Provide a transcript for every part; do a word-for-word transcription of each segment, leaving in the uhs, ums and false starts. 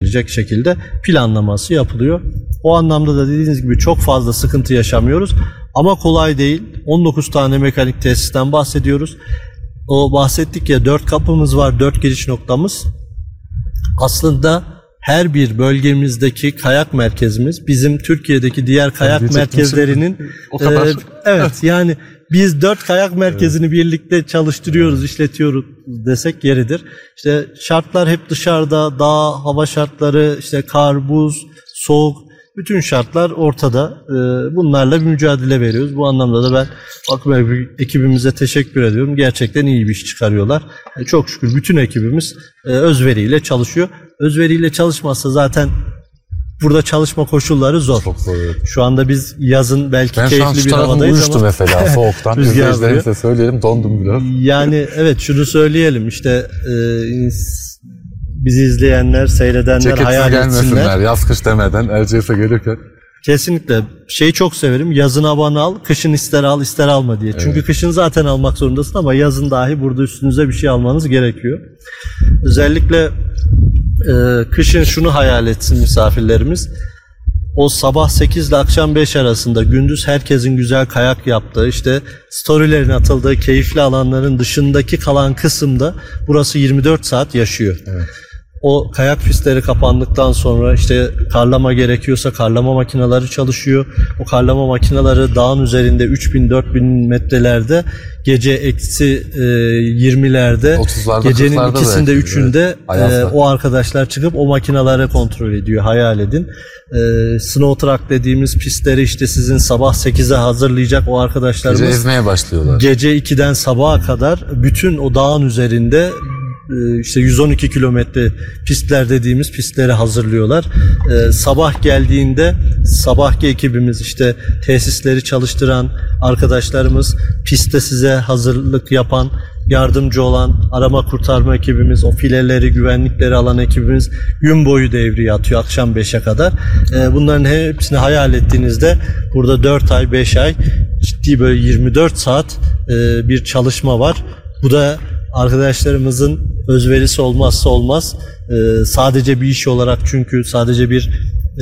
verecek şekilde planlaması yapılıyor. O anlamda da dediğiniz gibi çok fazla sıkıntı yaşamıyoruz. Ama kolay değil. on dokuz tane mekanik tesisten bahsediyoruz. O bahsettik ya, dört kapımız var, dört giriş noktamız. Aslında her bir bölgemizdeki kayak merkezimiz bizim Türkiye'deki diğer kayak Tabii, merkezlerinin o kadar. E, evet yani biz dört kayak merkezini evet. birlikte çalıştırıyoruz, işletiyoruz desek yeridir. İşte şartlar hep dışarıda, dağ, hava şartları, işte kar, buz, soğuk, bütün şartlar ortada. Bunlarla bir mücadele veriyoruz. Bu anlamda da ben Akbel ekibimize teşekkür ediyorum. Gerçekten iyi bir iş çıkarıyorlar. Çok şükür bütün ekibimiz özveriyle çalışıyor. Özveriyle çalışmazsa zaten burada çalışma koşulları zor. Çok zor. Şu anda biz yazın belki ben keyifli bir havadayız uyuştu ama mesela soğuktan. İzleyicilerimize söyleyelim, dondum biraz. Yani evet, şunu söyleyelim işte e, bizi izleyenler, seyredenler Ceketsiz hayal etsinler. Yaz kış demeden Erciyes'e gelirken. Kesinlikle. Şeyi çok severim. Yazın havanı al, kışın ister al, ister alma diye. Çünkü evet. kışın zaten almak zorundasın ama yazın dahi burada üstünüze bir şey almanız gerekiyor. Özellikle e, kışın şunu hayal etsin misafirlerimiz. O sabah sekiz ile akşam beş arasında gündüz herkesin güzel kayak yaptığı, işte storylerin atıldığı keyifli alanların dışındaki kalan kısımda burası yirmi dört saat yaşıyor. Evet. O kayak pistleri kapandıktan sonra işte karlama gerekiyorsa karlama makineleri çalışıyor. O karlama makineleri dağın üzerinde üç bin dört bin metrelerde gece eksi yirmilerde gecenin ikisinde üçünde e, o arkadaşlar çıkıp o makineleri kontrol ediyor. Hayal edin. E, snow track dediğimiz pistleri işte sizin sabah sekize hazırlayacak o arkadaşlarımız. Gece ezmeye başlıyorlar. Gece ikiden sabaha kadar bütün o dağın üzerinde işte yüz on iki kilometre pistler dediğimiz pistleri hazırlıyorlar. Ee, sabah geldiğinde sabahki ekibimiz, işte tesisleri çalıştıran arkadaşlarımız, pistte size hazırlık yapan, yardımcı olan arama kurtarma ekibimiz, o fileleri, güvenlikleri alan ekibimiz gün boyu devreye atıyor akşam beşe kadar. Ee, bunların hepsini hayal ettiğinizde burada dört ay beş ay ciddi böyle yirmi dört saat e, bir çalışma var. Bu da arkadaşlarımızın özverisi olmazsa olmaz. Ee, sadece bir iş olarak, çünkü sadece bir e,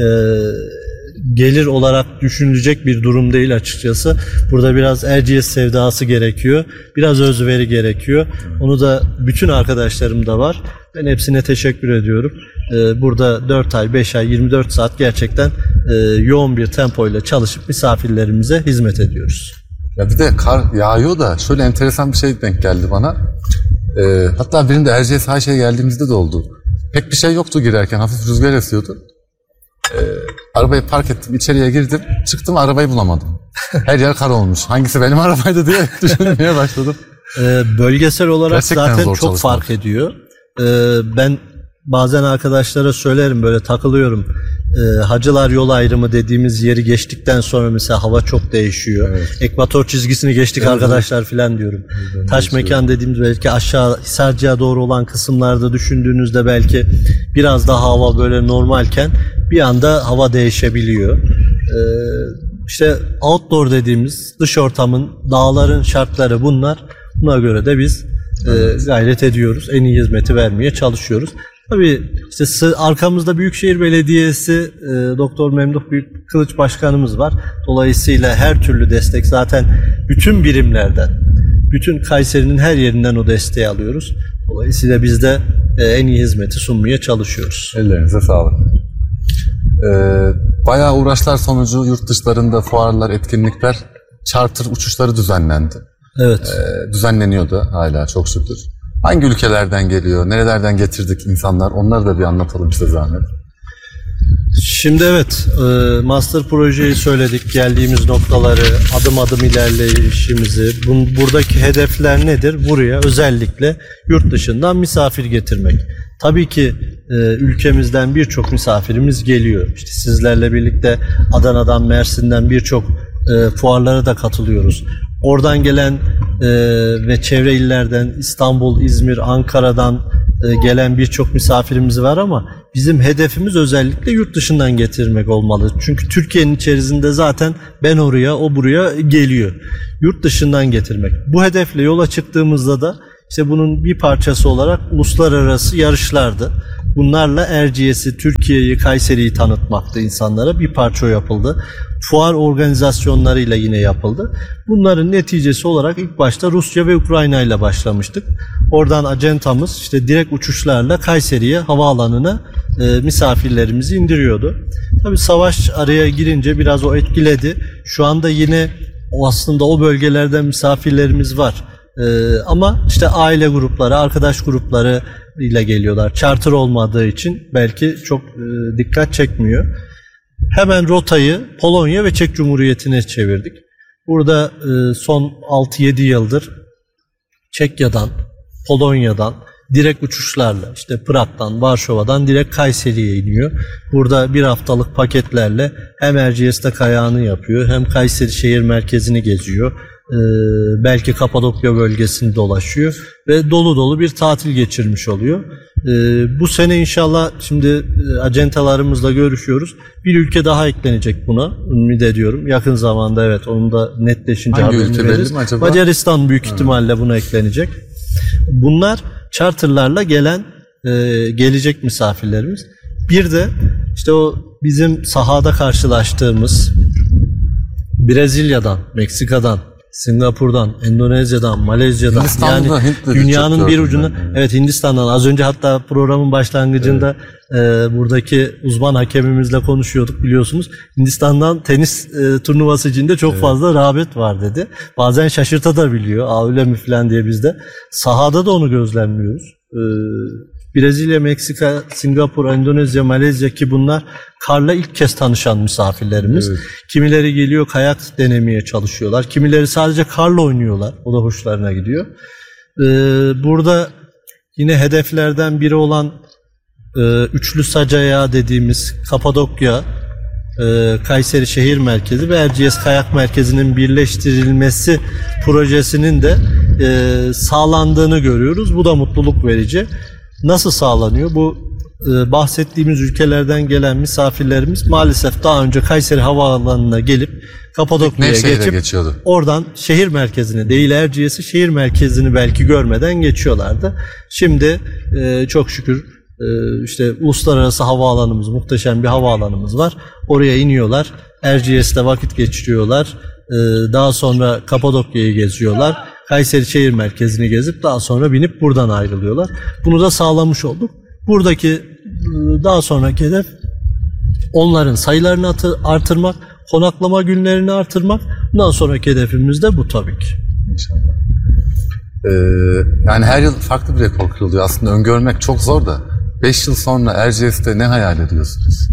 gelir olarak düşünülecek bir durum değil açıkçası. Burada biraz Erciyes sevdası gerekiyor. Biraz özveri gerekiyor. Onu da bütün arkadaşlarımda var. Ben hepsine teşekkür ediyorum. Ee, burada dört ay, beş ay, yirmi dört saat gerçekten e, yoğun bir tempoyla çalışıp misafirlerimize hizmet ediyoruz. Ya bir de kar yağıyor da şöyle enteresan bir şey denk geldi bana. Ee, hatta birinde Erciyes Haşe'ye geldiğimizde de oldu. Pek bir şey yoktu girerken, hafif rüzgar esiyordu. Ee, arabayı park ettim, içeriye girdim, çıktım arabayı bulamadım. Her yer kar olmuş. Hangisi benim arabaydı diye düşünmeye başladım. Ee, bölgesel olarak gerçekten zaten çok çalışmak. Fark ediyor. Ee, ben bazen arkadaşlara söylerim, böyle takılıyorum. Ee, Hacılar yol ayrımı dediğimiz yeri geçtikten sonra mesela hava çok değişiyor. Evet. Ekvator çizgisini geçtik evet, arkadaşlar evet. filan diyorum. Evet, Taş mekan dediğimiz belki aşağı Hisarcık'a doğru olan kısımlarda düşündüğünüzde belki biraz daha hava böyle normalken bir anda hava değişebiliyor. Ee, işte outdoor dediğimiz dış ortamın, dağların şartları bunlar. Buna göre de biz evet. e, gayret ediyoruz. En iyi hizmeti vermeye çalışıyoruz. Tabii işte arkamızda Büyükşehir Belediyesi, e, Doktor Memduh Büyük Kılıç Başkanımız var. Dolayısıyla her türlü destek zaten bütün birimlerden, bütün Kayseri'nin her yerinden o desteği alıyoruz. Dolayısıyla biz de e, en iyi hizmeti sunmaya çalışıyoruz. Ellerinize sağlık. Ee, bayağı uğraşlar sonucu yurt dışlarında fuarlar, etkinlikler, charter uçuşları düzenlendi. Evet. Ee, düzenleniyordu hala çok şükür. Hangi ülkelerden geliyor, nerelerden getirdik insanlar, onları da bir anlatalım size zahmet. Şimdi evet, master projeyi söyledik, geldiğimiz noktaları, adım adım ilerleyişimizi. Buradaki hedefler nedir? Buraya özellikle yurt dışından misafir getirmek. Tabii ki ülkemizden birçok misafirimiz geliyor. İşte sizlerle birlikte Adana'dan, Mersin'den birçok fuarlara da katılıyoruz. Oradan gelen e, ve çevre illerden, İstanbul, İzmir, Ankara'dan e, gelen birçok misafirimiz var ama bizim hedefimiz özellikle yurt dışından getirmek olmalı. Çünkü Türkiye'nin içerisinde zaten ben oraya, o buraya geliyor. Yurt dışından getirmek. Bu hedefle yola çıktığımızda da İşte bunun bir parçası olarak uluslararası yarışlardı. Bunlarla Erciyes'i, Türkiye'yi, Kayseri'yi tanıtmaktı insanlara. Bir parça yapıldı. Fuar organizasyonlarıyla yine yapıldı. Bunların neticesi olarak ilk başta Rusya ve Ukrayna ile başlamıştık. Oradan acentamız işte direkt uçuşlarla Kayseri'ye, havaalanına e, misafirlerimizi indiriyordu. Tabii savaş araya girince biraz o etkiledi. Şu anda yine o aslında o bölgelerden misafirlerimiz var. Ee, ama işte aile grupları, arkadaş grupları ile geliyorlar. Charter olmadığı için belki çok e, dikkat çekmiyor. Hemen rotayı Polonya ve Çek Cumhuriyeti'ne çevirdik. Burada e, son altı yedi yıldır Çekya'dan, Polonya'dan direkt uçuşlarla işte Prag'dan, Varşova'dan direkt Kayseri'ye iniyor. Burada bir haftalık paketlerle hem Erciyes'te kayağını yapıyor, hem Kayseri şehir merkezini geziyor. Ee, belki Kapadokya bölgesini dolaşıyor ve dolu dolu bir tatil geçirmiş oluyor. Ee, bu sene inşallah şimdi e, acentalarımızla görüşüyoruz. Bir ülke daha eklenecek buna. Ümit ediyorum. Yakın zamanda evet onun da netleşince hangi haberini ülke veririz. belli mi acaba? Macaristan büyük ihtimalle buna eklenecek. Bunlar charterlarla gelen e, gelecek misafirlerimiz. Bir de işte o bizim sahada karşılaştığımız Brezilya'dan, Meksika'dan, Singapur'dan, Endonezya'dan, Malezya'dan yani dünyanın bir ucuna yani. Evet Hindistan'dan az önce hatta programın başlangıcında evet. e, buradaki uzman hakemimizle konuşuyorduk biliyorsunuz. Hindistan'dan tenis e, turnuvası içinde çok evet. fazla rağbet var dedi. Bazen şaşırtabiliyor. Aa öyle mi falan diye biz de. Sahada da onu gözlemliyoruz. E, Brezilya, Meksika, Singapur, Endonezya, Malezya ki bunlar karla ilk kez tanışan misafirlerimiz. Evet. Kimileri geliyor kayak denemeye çalışıyorlar. Kimileri sadece karla oynuyorlar. O da hoşlarına gidiyor. Ee, burada yine hedeflerden biri olan e, Üçlü Sacaya dediğimiz Kapadokya, e, Kayseri şehir merkezi ve Erciyes Kayak Merkezi'nin birleştirilmesi projesinin de e, sağlandığını görüyoruz. Bu da mutluluk verici. Nasıl sağlanıyor? Bu e, bahsettiğimiz ülkelerden gelen misafirlerimiz maalesef daha önce Kayseri Havaalanı'na gelip Kapadokya'ya geçip geçiyordu. Oradan şehir merkezine değil Erciyes'i şehir merkezini belki görmeden geçiyorlardı. Şimdi e, çok şükür e, işte uluslararası havaalanımız, muhteşem bir havaalanımız var. Oraya iniyorlar. Erciyes'te vakit geçiriyorlar. E, daha sonra Kapadokya'yı geziyorlar. Kayseri şehir merkezini gezip daha sonra binip buradan ayrılıyorlar. Bunu da sağlamış olduk. Buradaki daha sonraki hedef onların sayılarını artırmak, konaklama günlerini artırmak. Bundan sonraki hedefimiz de bu tabii ki. İnşallah. Ee, yani her yıl farklı bir rekor kırılıyor. Aslında öngörmek çok zor da. beş yıl sonra Erciyes'te ne hayal ediyorsunuz?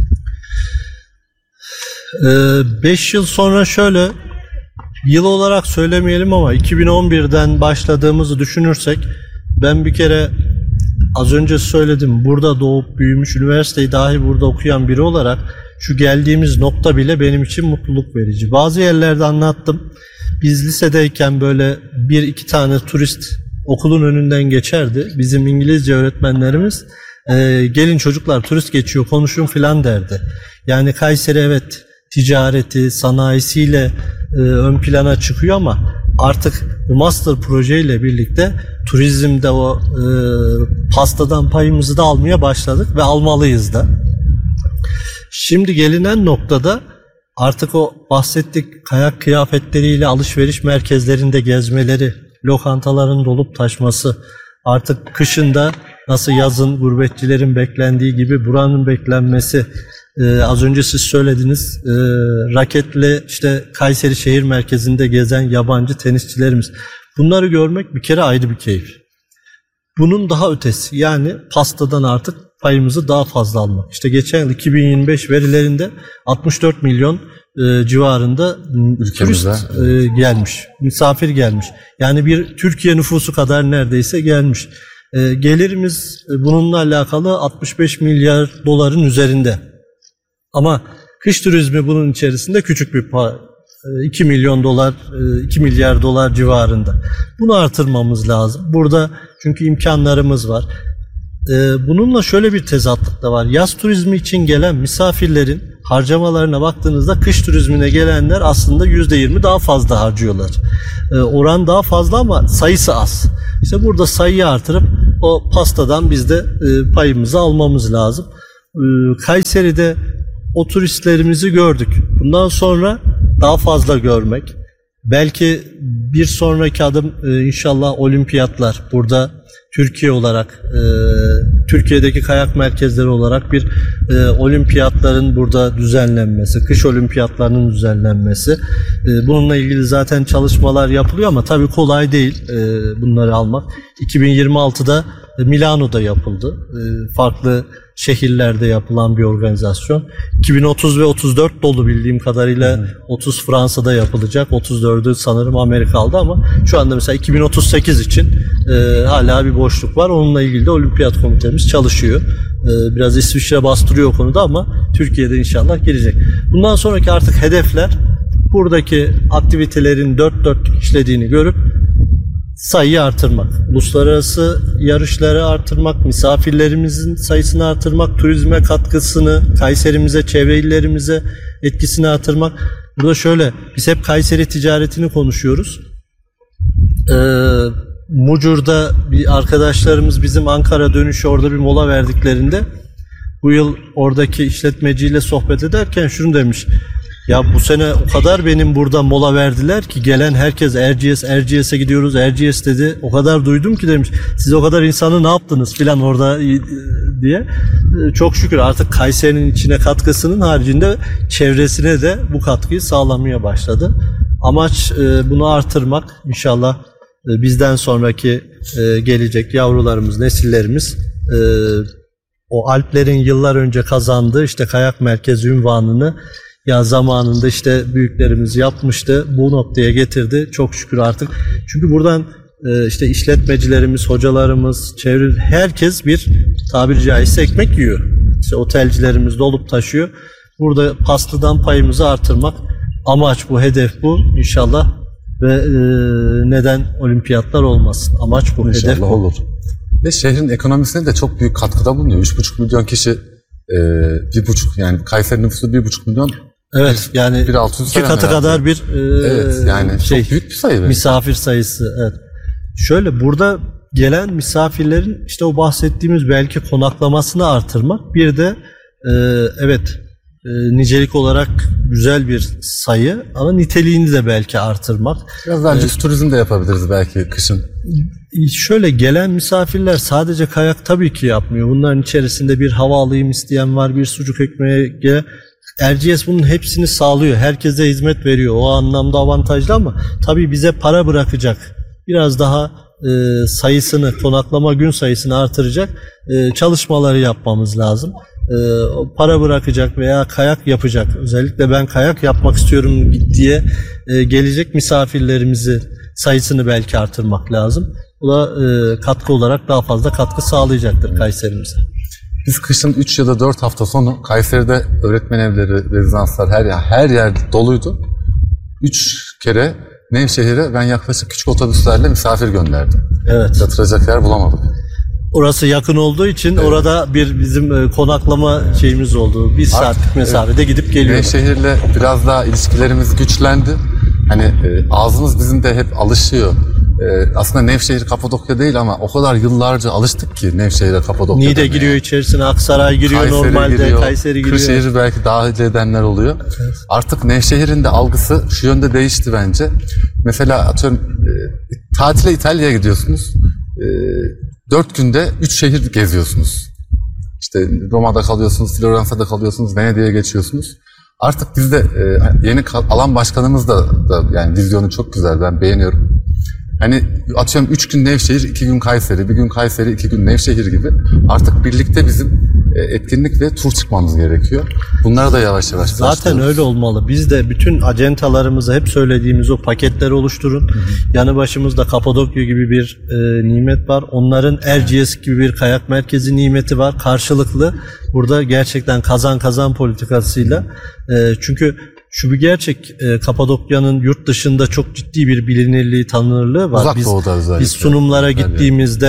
beş yıl sonra şöyle, yıl olarak söylemeyelim ama iki bin on birden başladığımızı düşünürsek ben bir kere az önce söyledim burada doğup büyümüş üniversiteyi dahi burada okuyan biri olarak şu geldiğimiz nokta bile benim için mutluluk verici. Bazı yerlerde anlattım. Biz lisedeyken böyle bir iki tane turist okulun önünden geçerdi. Bizim İngilizce öğretmenlerimiz e, gelin çocuklar turist geçiyor konuşun filan derdi. Yani Kayseri evet ticareti, sanayisiyle e, ön plana çıkıyor ama artık bu master projeyle birlikte turizmde o e, pastadan payımızı da almaya başladık ve almalıyız da. Şimdi gelinen noktada artık o bahsettik kayak kıyafetleriyle alışveriş merkezlerinde gezmeleri, lokantaların dolup taşması, artık kışında nasıl yazın gurbetçilerin beklendiği gibi buranın beklenmesi, Ee, az önce siz söylediniz e, raketle işte Kayseri şehir merkezinde gezen yabancı tenisçilerimiz. Bunları görmek bir kere ayrı bir keyif. Bunun daha ötesi yani pastadan artık payımızı daha fazla almak. İşte geçen yıl iki bin yirmi beş verilerinde altmış dört milyon e, civarında ülkemize turist e, gelmiş, misafir gelmiş. Yani bir Türkiye nüfusu kadar neredeyse gelmiş. E, gelirimiz e, bununla alakalı altmış beş milyar doların üzerinde. Ama kış turizmi bunun içerisinde küçük bir para, iki milyon dolar, iki milyar dolar civarında. Bunu artırmamız lazım. Burada çünkü imkanlarımız var. Bununla şöyle bir tezatlık da var. Yaz turizmi için gelen misafirlerin harcamalarına baktığınızda kış turizmine gelenler aslında yüzde yirmi daha fazla harcıyorlar. Oran daha fazla ama sayısı az. İşte burada sayıyı artırıp o pastadan biz de e, payımızı almamız lazım. E, Kayseri'de o turistlerimizi gördük. Bundan sonra daha fazla görmek. Belki bir sonraki adım e, inşallah olimpiyatlar. Burada Türkiye olarak, e, Türkiye'deki kayak merkezleri olarak bir e, olimpiyatların burada düzenlenmesi, kış olimpiyatlarının düzenlenmesi. E, bununla ilgili zaten çalışmalar yapılıyor ama tabii kolay değil e, bunları almak. iki bin yirmi altıda Milano'da yapıldı. E, farklı şehirlerde yapılan bir organizasyon. iki bin otuz ve otuz dört dolu bildiğim kadarıyla hmm. otuz Fransa'da yapılacak. otuz dördü sanırım Amerika'da ama şu anda mesela iki bin otuz sekiz için e, hala bir boşluk var. Onunla ilgili de Olimpiyat Komitemiz çalışıyor. E, biraz İsviçre bastırıyor o konuda ama Türkiye'de inşallah gelecek. Bundan sonraki artık hedefler buradaki aktivitelerin dört dörtlük işlediğini görüp sayıyı artırmak, uluslararası yarışları artırmak, misafirlerimizin sayısını artırmak, turizme katkısını, Kayserimize, çevre illerimize etkisini artırmak. Burada şöyle, biz hep Kayseri ticaretini konuşuyoruz. Ee, Mucur'da bir arkadaşlarımız bizim Ankara dönüşü orada bir mola verdiklerinde bu yıl oradaki işletmeciyle sohbet ederken şunu demiş. Ya bu sene o kadar benim burada mola verdiler ki gelen herkes Erciyes, Erciyes'e gidiyoruz, Erciyes dedi. O kadar duydum ki demiş. Siz o kadar insanı ne yaptınız filan orada diye. Çok şükür artık Kayseri'nin içine katkısının haricinde çevresine de bu katkıyı sağlamaya başladı. Amaç bunu artırmak. İnşallah bizden sonraki gelecek yavrularımız, nesillerimiz o Alplerin yıllar önce kazandığı işte kayak merkezi unvanını ya zamanında işte büyüklerimiz yapmıştı, bu noktaya getirdi. Çok şükür artık. Çünkü buradan işte işletmecilerimiz, hocalarımız, çevre herkes bir tabiri caizse ekmek yiyor. İşte otelcilerimiz dolup taşıyor. Burada pastadan payımızı artırmak. Amaç bu, hedef bu. İnşallah ve e, neden olimpiyatlar olmasın? Amaç bu, İnşallah hedef bu. olur. Ve şehrin ekonomisine de çok büyük katkıda bulunuyor. üç buçuk milyon kişi, e, bir buçuk yani Kayseri nüfusu bir buçuk milyon. Evet, yani bir altı yüz iki katı kadar bir e, evet, yani şey, çok büyük bir sayı. Misafir sayısı. Evet. Şöyle burada gelen misafirlerin işte o bahsettiğimiz belki konaklamasını artırmak, bir de e, evet e, nicelik olarak güzel bir sayı ama niteliğini de belki artırmak. Biraz daha lüks ee, turizm de yapabiliriz belki kışın. Şöyle gelen misafirler sadece kayak tabii ki yapmıyor. Bunların içerisinde bir hava alayım isteyen var, bir sucuk ekmeğe gelen. Erciyes bunun hepsini sağlıyor. Herkese hizmet veriyor. O anlamda avantajlı ama tabii bize para bırakacak. Biraz daha e, sayısını, konaklama gün sayısını artıracak e, çalışmaları yapmamız lazım. E, para bırakacak veya kayak yapacak. Özellikle ben kayak yapmak istiyorum diye e, gelecek misafirlerimizi sayısını belki artırmak lazım. Bu da e, katkı olarak daha fazla katkı sağlayacaktır Kayserimize. Biz kışın üç ya da dört hafta sonu Kayseri'de öğretmen evleri, rezidanslar her yer, her yer doluydu. üç kere Nevşehir'e ben yaklaşık küçük otobüslerle misafir gönderdim. Evet. Yatıracak yer bulamadık. Orası yakın olduğu için evet. Orada bir bizim konaklama şeyimiz oldu. Bir saatlik mesafede evet. Gidip geliyoruz. Nevşehir'le biraz daha ilişkilerimiz güçlendi. Hani e, ağzımız bizim de hep alışıyor. Ee, aslında Nevşehir Kapadokya değil ama o kadar yıllarca alıştık ki Nevşehir'e, Kapadokya. Niğde giriyor içerisine, Aksaray giriyor, Kayseri normalde, giriyor, Kayseri giriyor. Kırşehir'i belki dahil edenler oluyor. Evet. Artık Nevşehir'in de algısı şu yönde değişti bence. Mesela atıyorum e, tatile İtalya'ya gidiyorsunuz. E, dört günde üç şehir geziyorsunuz. İşte Roma'da kalıyorsunuz, Floransa'da kalıyorsunuz, Venedik'e geçiyorsunuz. Artık bizde e, yeni alan başkanımız da, da yani vizyonu çok güzel, ben beğeniyorum. Hani atıyorum üç gün Nevşehir, iki gün Kayseri, bir gün Kayseri, iki gün Nevşehir gibi artık birlikte bizim etkinlik ve tur çıkmamız gerekiyor. Bunlara da yavaş yavaş zaten başlıyoruz. Öyle olmalı. Biz de bütün acentalarımızı hep söylediğimiz o paketleri oluşturun. Hı hı. Yanı başımızda Kapadokya gibi bir e, nimet var. Onların Erciyes gibi bir kayak merkezi nimeti var. Karşılıklı. Burada gerçekten kazan kazan politikasıyla. E, çünkü şu bir gerçek, e, Kapadokya'nın yurt dışında çok ciddi bir bilinirliği, tanınırlığı var. Uzak biz, Doğu'da özellikle. Biz sunumlara gittiğimizde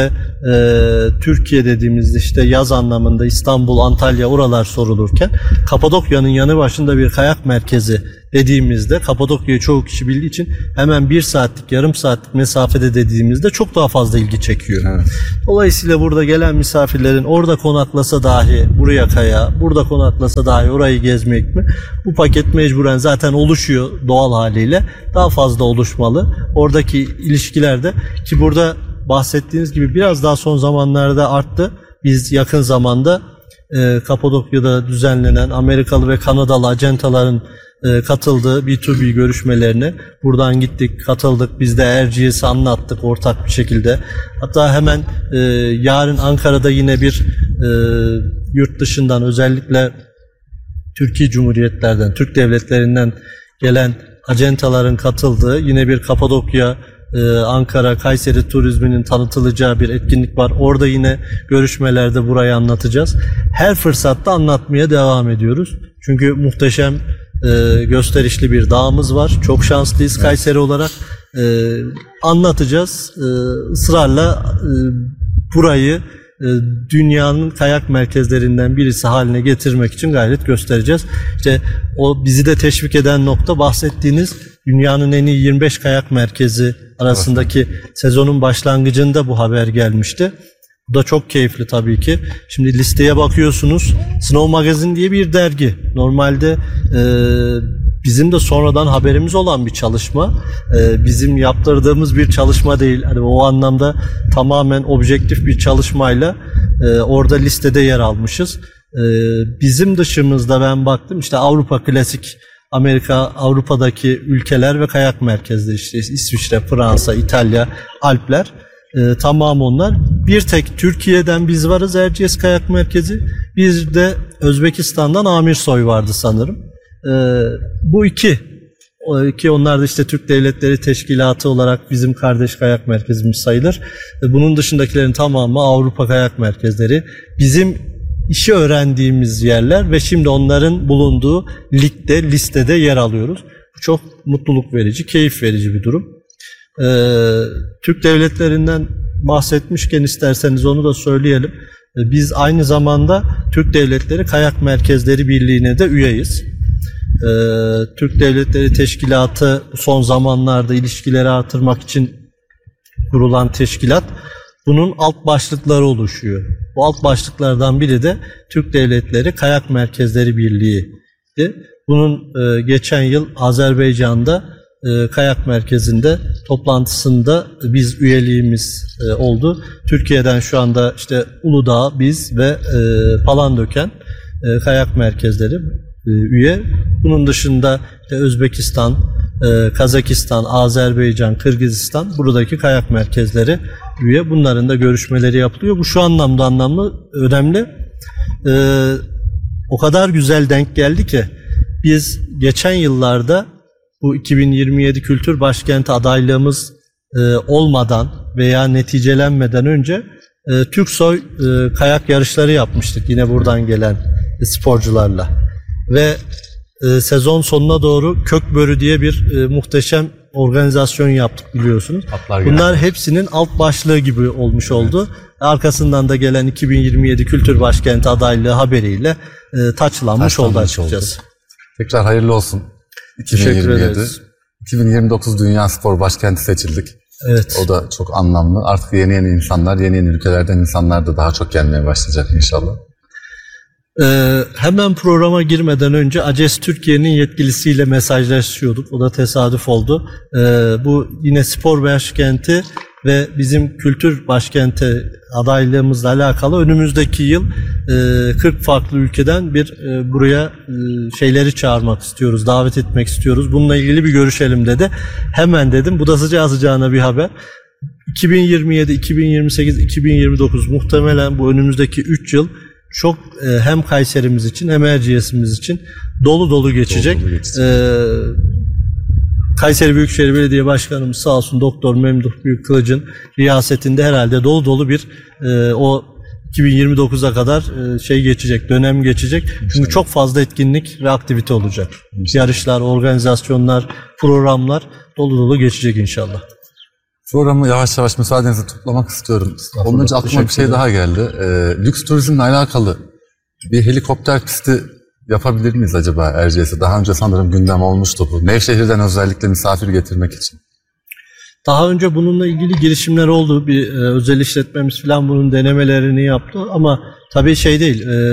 Ee, Türkiye dediğimizde işte yaz anlamında İstanbul, Antalya oralar sorulurken Kapadokya'nın yanı başında bir kayak merkezi dediğimizde Kapadokya'yı çoğu kişi bildiği için hemen bir saatlik, yarım saatlik mesafede dediğimizde çok daha fazla ilgi çekiyor. Evet. Dolayısıyla burada gelen misafirlerin orada konaklasa dahi buraya kaya, burada konaklasa dahi orayı gezmek mi? Bu paket mecburen zaten oluşuyor doğal haliyle. Daha fazla oluşmalı. Oradaki ilişkilerde ki burada bahsettiğiniz gibi biraz daha son zamanlarda arttı. Biz yakın zamanda e, Kapadokya'da düzenlenen Amerikalı ve Kanadalı acentaların e, katıldığı B iki B görüşmelerine buradan gittik, katıldık. Biz de R G S'i anlattık ortak bir şekilde. Hatta hemen e, yarın Ankara'da yine bir e, yurt dışından özellikle Türkiye Cumhuriyetlerden, Türk devletlerinden gelen acentaların katıldığı yine bir Kapadokya, Ee, Ankara, Kayseri turizminin tanıtılacağı bir etkinlik var. Orada yine görüşmelerde burayı anlatacağız. Her fırsatta anlatmaya devam ediyoruz. Çünkü muhteşem e, gösterişli bir dağımız var. Çok şanslıyız evet. Kayseri olarak. E, anlatacağız. E, ısrarla e, burayı e, dünyanın kayak merkezlerinden birisi haline getirmek için gayret göstereceğiz. İşte o bizi de teşvik eden nokta bahsettiğiniz dünyanın en iyi yirmi beş kayak merkezi arasındaki evet. sezonun başlangıcında bu haber gelmişti. Bu da çok keyifli tabii ki. Şimdi listeye bakıyorsunuz. Snow Magazine diye bir dergi. Normalde e, bizim de sonradan haberimiz olan bir çalışma. E, bizim yaptırdığımız bir çalışma değil. Hani o anlamda tamamen objektif bir çalışmayla e, orada listede yer almışız. E, bizim dışımızda ben baktım işte Avrupa Klasik, Amerika, Avrupa'daki ülkeler ve kayak merkezleri işte İsviçre, Fransa, İtalya, Alpler e, tamam onlar. Bir tek Türkiye'den biz varız R G S Kayak Merkezi. Bir de Özbekistan'dan Amirsoy vardı sanırım. E, bu iki. O iki onlar da işte Türk Devletleri Teşkilatı olarak bizim kardeş kayak merkezimiz sayılır. E, bunun dışındakilerin tamamı Avrupa kayak merkezleri. Bizim İşi öğrendiğimiz yerler ve şimdi onların bulunduğu ligde, listede yer alıyoruz. Çok mutluluk verici, keyif verici bir durum. Ee, Türk devletlerinden bahsetmişken isterseniz onu da söyleyelim. Ee, biz aynı zamanda Türk Devletleri Kayak Merkezleri Birliği'ne de üyeyiz. Ee, Türk Devletleri Teşkilatı son zamanlarda ilişkileri artırmak için kurulan teşkilat. Bunun alt başlıkları oluşuyor. Bu alt başlıklardan biri de Türk Devletleri Kayak Merkezleri Birliği'ydi. Bunun e, geçen yıl Azerbaycan'da e, kayak merkezinde toplantısında biz üyeliğimiz e, oldu. Türkiye'den şu anda işte Uludağ, biz ve e, Palandöken e, kayak merkezleri e, üye. Bunun dışında işte Özbekistan, e, Kazakistan, Azerbaycan, Kırgızistan buradaki kayak merkezleri üye. Bunların da görüşmeleri yapılıyor. Bu şu anlamda anlamlı, önemli. Ee, o kadar güzel denk geldi ki biz geçen yıllarda bu iki bin yirmi yedi Kültür Başkenti adaylığımız e, olmadan veya neticelenmeden önce e, Türksoy e, kayak yarışları yapmıştık yine buradan gelen e, sporcularla. Ve e, sezon sonuna doğru Kökbörü diye bir e, muhteşem organizasyon yaptık biliyorsunuz. Atlar Bunlar genel. Hepsinin alt başlığı gibi olmuş oldu. Evet. Arkasından da gelen iki bin yirmi yedi Kültür Başkenti adaylığı haberiyle e, taçlanmış oldu açıkçası. Oldu. Tekrar hayırlı olsun. iki bin yirmi yedi. iki bin yirmi dokuz Dünya Spor Başkenti seçildik. Evet. O da çok anlamlı. Artık yeni yeni insanlar, yeni yeni ülkelerden insanlar da daha çok gelmeye başlayacak inşallah. Ee, hemen programa girmeden önce A C E S Türkiye'nin yetkilisiyle mesajlaşıyorduk. O da tesadüf oldu. Ee, bu yine spor başkenti ve bizim kültür başkenti adaylığımızla alakalı önümüzdeki yıl e, kırk farklı ülkeden bir e, buraya e, şeyleri çağırmak istiyoruz, davet etmek istiyoruz. Bununla ilgili bir görüşelim dedi. Hemen dedim. Bu da sıcağı sıcağına bir haber. iki bin yirmi yedi, iki bin yirmi sekiz, iki bin yirmi dokuz muhtemelen bu önümüzdeki üç yıl çok e, hem Kayserimiz için hem R G S'imiz için dolu dolu geçecek. Dolu dolu geçecek. Ee, Kayseri Büyükşehir Belediye Başkanımız sağ olsun Doktor Memduh Büyükkılıç'ın riyasetinde herhalde dolu dolu bir e, o iki bin yirmi dokuza kadar e, şey geçecek, dönem geçecek. İnşallah. Çünkü çok fazla etkinlik ve aktivite olacak. İnşallah. Yarışlar, organizasyonlar, programlar dolu dolu geçecek inşallah. Programı yavaş yavaş müsaadenizle toplamak istiyorum. Ondan önce aklıma bir şey daha geldi. Ee, lüks turizmle alakalı bir helikopter pisti yapabilir miyiz acaba Erciyes'e? Daha önce sanırım gündem olmuştu bu. Nevşehir'den özellikle misafir getirmek için. Daha önce bununla ilgili girişimler oldu. Bir e, özel işletmemiz falan bunun denemelerini yaptı ama tabii şey değil, e,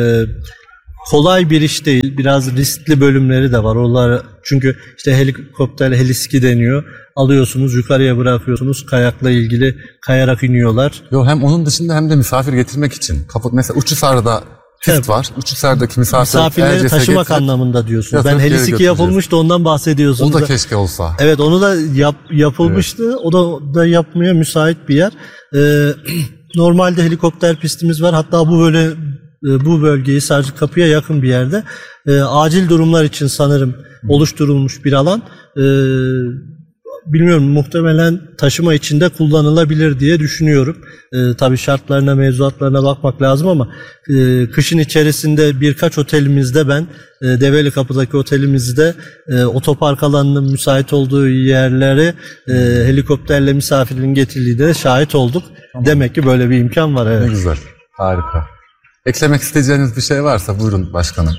kolay bir iş değil. Biraz riskli bölümleri de var. Onlar çünkü işte helikopter heliski deniyor. Alıyorsunuz, yukarıya bırakıyorsunuz. Kayakla ilgili kayarak iniyorlar. Yok, hem onun dışında hem de misafir getirmek için. Kapı, mesela Uçhisar'da pist evet. var. Uçhisar'daki misafir, misafirleri taşımak getirip, anlamında diyorsunuz. Ben heliski yapılmıştı, ondan bahsediyorsunuz. O da keşke olsa. Evet, onu da yap, yapılmıştı. Evet. O da, da yapmaya müsait bir yer. Ee, normalde helikopter pistimiz var. Hatta bu böyle bu bölgeyi Sarıkapı'ya yakın bir yerde e, acil durumlar için sanırım oluşturulmuş bir alan. E, bilmiyorum, muhtemelen taşıma içinde kullanılabilir diye düşünüyorum. E, tabii şartlarına, mevzuatlarına bakmak lazım ama e, kışın içerisinde birkaç otelimizde ben e, Develi Kapı'daki otelimizde e, otopark alanının müsait olduğu yerleri e, helikopterle misafirin getirdiği de şahit olduk. Tamam. Demek ki böyle bir imkan var. Evet. Ne güzel, harika. Eklemek isteyeceğiniz bir şey varsa buyurun başkanım.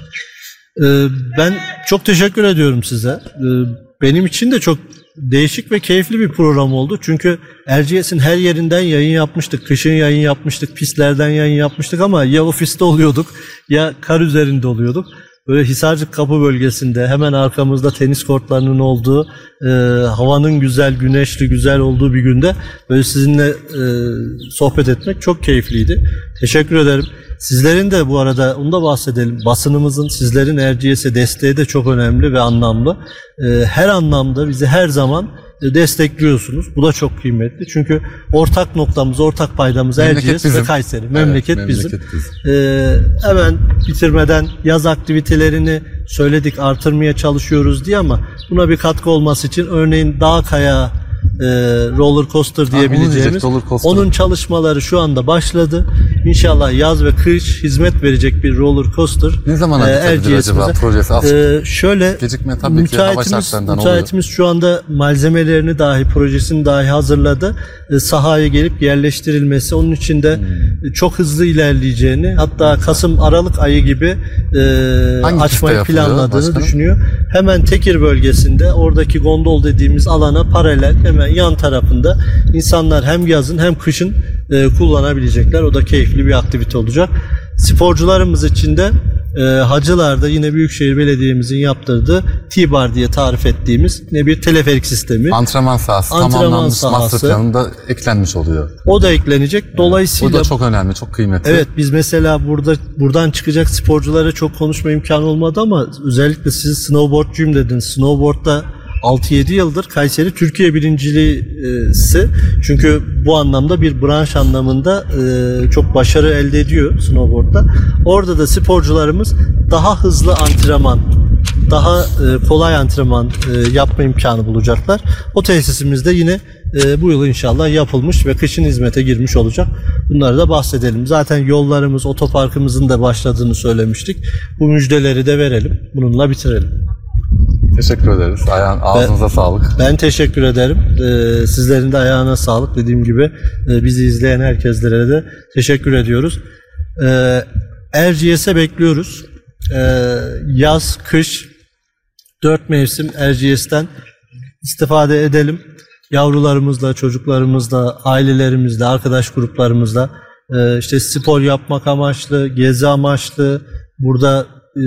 Ee, ben çok teşekkür ediyorum size. Ee, benim için de çok değişik ve keyifli bir program oldu. Çünkü Erciyes'in her yerinden yayın yapmıştık. Kışın yayın yapmıştık, pistlerden yayın yapmıştık ama ya ofiste oluyorduk ya kar üzerinde oluyorduk. Böyle Hisarcık Kapı bölgesinde hemen arkamızda tenis kortlarının olduğu, e, havanın güzel, güneşli, güzel olduğu bir günde böyle sizinle e, sohbet etmek çok keyifliydi. Teşekkür ederim. Sizlerin de bu arada, onu da bahsedelim. Basınımızın, sizlerin Erciyes'e desteği de çok önemli ve anlamlı. E, her anlamda bizi her zaman destekliyorsunuz. Bu da çok kıymetli. Çünkü ortak noktamız, ortak paydamız Erciyes ve Kayseri. Memleket, evet, bizim. Memleket bizim. Ee, hemen bitirmeden yaz aktivitelerini söyledik, artırmaya çalışıyoruz diye ama buna bir katkı olması için örneğin dağ kayağı, e, roller coaster diyebileceğimiz, ha, coaster. Onun çalışmaları şu anda başladı. İnşallah yaz ve kış hizmet verecek bir roller coaster. Ne zaman e, acaba projesi? E, şöyle gecikme tabii ki hava şartlarından oluyor. Müteahhitimiz şu anda malzemelerini dahi, projesini dahi hazırladı. E, sahaya gelip yerleştirilmesi, onun için de hmm. çok hızlı ilerleyeceğini, hatta Kasım Aralık ayı gibi e, açmayı planladığını başkanım? düşünüyor. Hemen Tekir bölgesinde, oradaki gondol dediğimiz alana paralel hemen yan tarafında insanlar hem yazın hem kışın e, kullanabilecekler. O da keyifli bir aktivite olacak. Sporcularımız için de e, Hacılar'da yine Büyükşehir Belediye'mizin yaptırdığı T-Bar diye tarif ettiğimiz ne bir teleferik sistemi. Antrenman sahası Antrenman tamamlanmış, sahası. Master planında eklenmiş oluyor. O da eklenecek. Dolayısıyla o da çok önemli, çok kıymetli. Evet, biz mesela burada buradan çıkacak sporculara çok konuşma imkanı olmadı ama özellikle siz snowboardcuyum dediniz. Snowboard'da altı yedi yıldır Kayseri Türkiye birincisi. Çünkü bu anlamda bir branş anlamında e, çok başarı elde ediyor snowboard'da. Orada da sporcularımız daha hızlı antrenman, daha e, kolay antrenman e, yapma imkanı bulacaklar. O tesisimizde yine e, bu yıl inşallah yapılmış ve kışın hizmete girmiş olacak. Bunları da bahsedelim. Zaten yollarımız, otoparkımızın da başladığını söylemiştik. Bu müjdeleri de verelim. Bununla bitirelim. Teşekkür ederiz. Ayağın, ağzınıza ben, sağlık. Ben teşekkür ederim. Ee, sizlerin de ayağına sağlık. Dediğim gibi e, bizi izleyen herkeslere de teşekkür ediyoruz. Ee, Erciyes'e bekliyoruz. Ee, yaz, kış, dört mevsim Erciyes'ten istifade edelim. Yavrularımızla, çocuklarımızla, ailelerimizle, arkadaş gruplarımızla e, işte spor yapmak amaçlı, gezi amaçlı, burada e,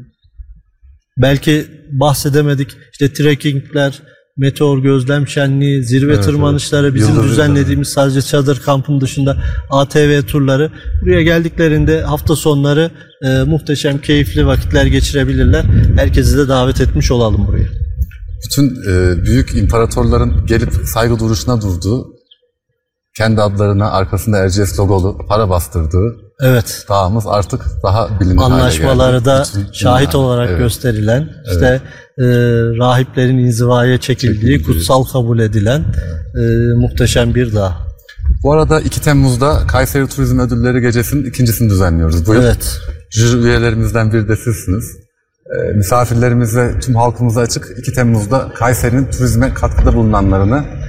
belki bahsedemedik. İşte trekkingler, meteor gözlem şenliği, zirve evet, tırmanışları, evet. bizim Yıldız düzenlediğimiz evet. sadece çadır kampın dışında A T V turları. Buraya geldiklerinde hafta sonları e, muhteşem, keyifli vakitler geçirebilirler. Herkesi de davet etmiş olalım buraya. Bütün e, büyük imparatorların gelip saygı duruşuna durduğu, kendi adlarına arkasında Erciyes logolu para bastırdığı evet. dağımız artık daha bilinir hale geldi. Anlaşmaları da bütün şahit dünya, olarak evet. gösterilen, evet. işte e, rahiplerin inzivaya çekildiği, Çekildi. kutsal kabul edilen e, muhteşem bir dağ. Bu arada iki Temmuz'da Kayseri Turizm Ödülleri Gecesi'nin ikincisini düzenliyoruz. Bu evet. yıl jüri üyelerimizden biri de sizsiniz. E, misafirlerimize, tüm halkımıza açık iki Temmuz'da Kayseri'nin turizme katkıda bulunanlarını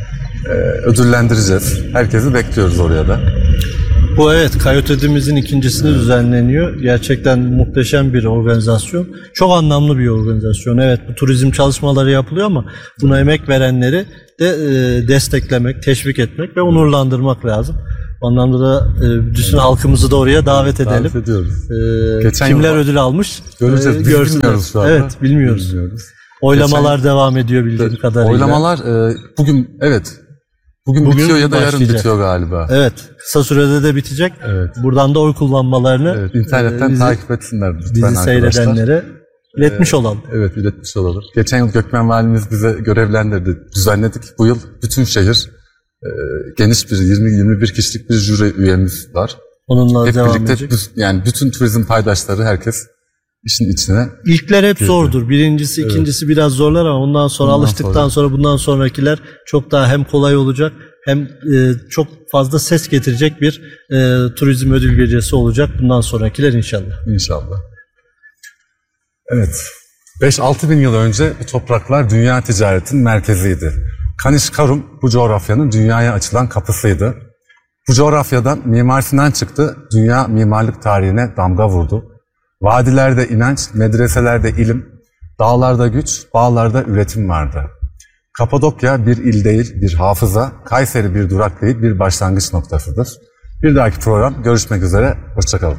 e, ödüllendireceğiz. Herkesi bekliyoruz oraya da. Bu evet, Kayıt Ödümüzün ikincisini evet. düzenleniyor. Gerçekten muhteşem bir organizasyon. Çok anlamlı bir organizasyon. Evet, bu turizm çalışmaları yapılıyor ama buna emek verenleri de e, desteklemek, teşvik etmek ve onurlandırmak lazım. O anlamda da e, bütün halkımızı da oraya davet edelim. Davet ediyoruz. E, Geçen kimler ödül almış? Göreceğiz. Biz görsünler. Bilmiyoruz şu anda. Evet, bilmiyoruz. bilmiyoruz. Oylamalar Geçen, devam ediyor bildiğim kadarıyla. Oylamalar e, bugün evet. Bugün, Bugün bitiyor ya da başlayacak. Yarın bitiyor galiba. Evet. Kısa sürede de bitecek. Evet. Buradan da oy kullanmalarını evet, internetten e, bizi, takip etsinler. Bizi seyredenlere iletmiş ee, olalım. Evet, iletmiş olalım. Geçen yıl Gökmen Valimiz bize görevlendirdi. Düzenledik. Bu yıl bütün şehir e, geniş bir yirmi yirmi bir kişilik bir jüri üyemiz var. Onunla hep devam birlikte edecek. Yani bütün turizm paydaşları, herkes işin içine. İlkler hep girdi. Zordur. Birincisi, evet. ikincisi biraz zorlar ama ondan sonra ondan alıştıktan sonra. sonra bundan sonrakiler çok daha hem kolay olacak hem e, çok fazla ses getirecek bir e, turizm ödül gecesi olacak bundan sonrakiler inşallah. İnşallah. Evet. beş altı bin yıl önce bu topraklar dünya ticaretin merkeziydi. Kaniş-Karum bu coğrafyanın dünyaya açılan kapısıydı. Bu coğrafyadan Mimar Sinan çıktı, dünya mimarlık tarihine damga vurdu. Vadilerde inanç, medreselerde ilim, dağlarda güç, bağlarda üretim vardı. Kapadokya bir il değil, bir hafıza, Kayseri bir durak değil, bir başlangıç noktasıdır. Bir dahaki program görüşmek üzere, hoşça kalın.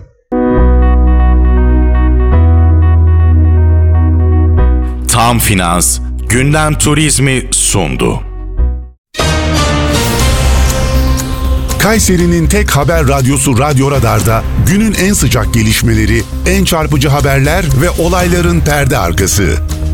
Tam Finans, Gündem Turizmi sundu. Kayseri'nin tek haber radyosu Radyo Radar'da günün en sıcak gelişmeleri, en çarpıcı haberler ve olayların perde arkası.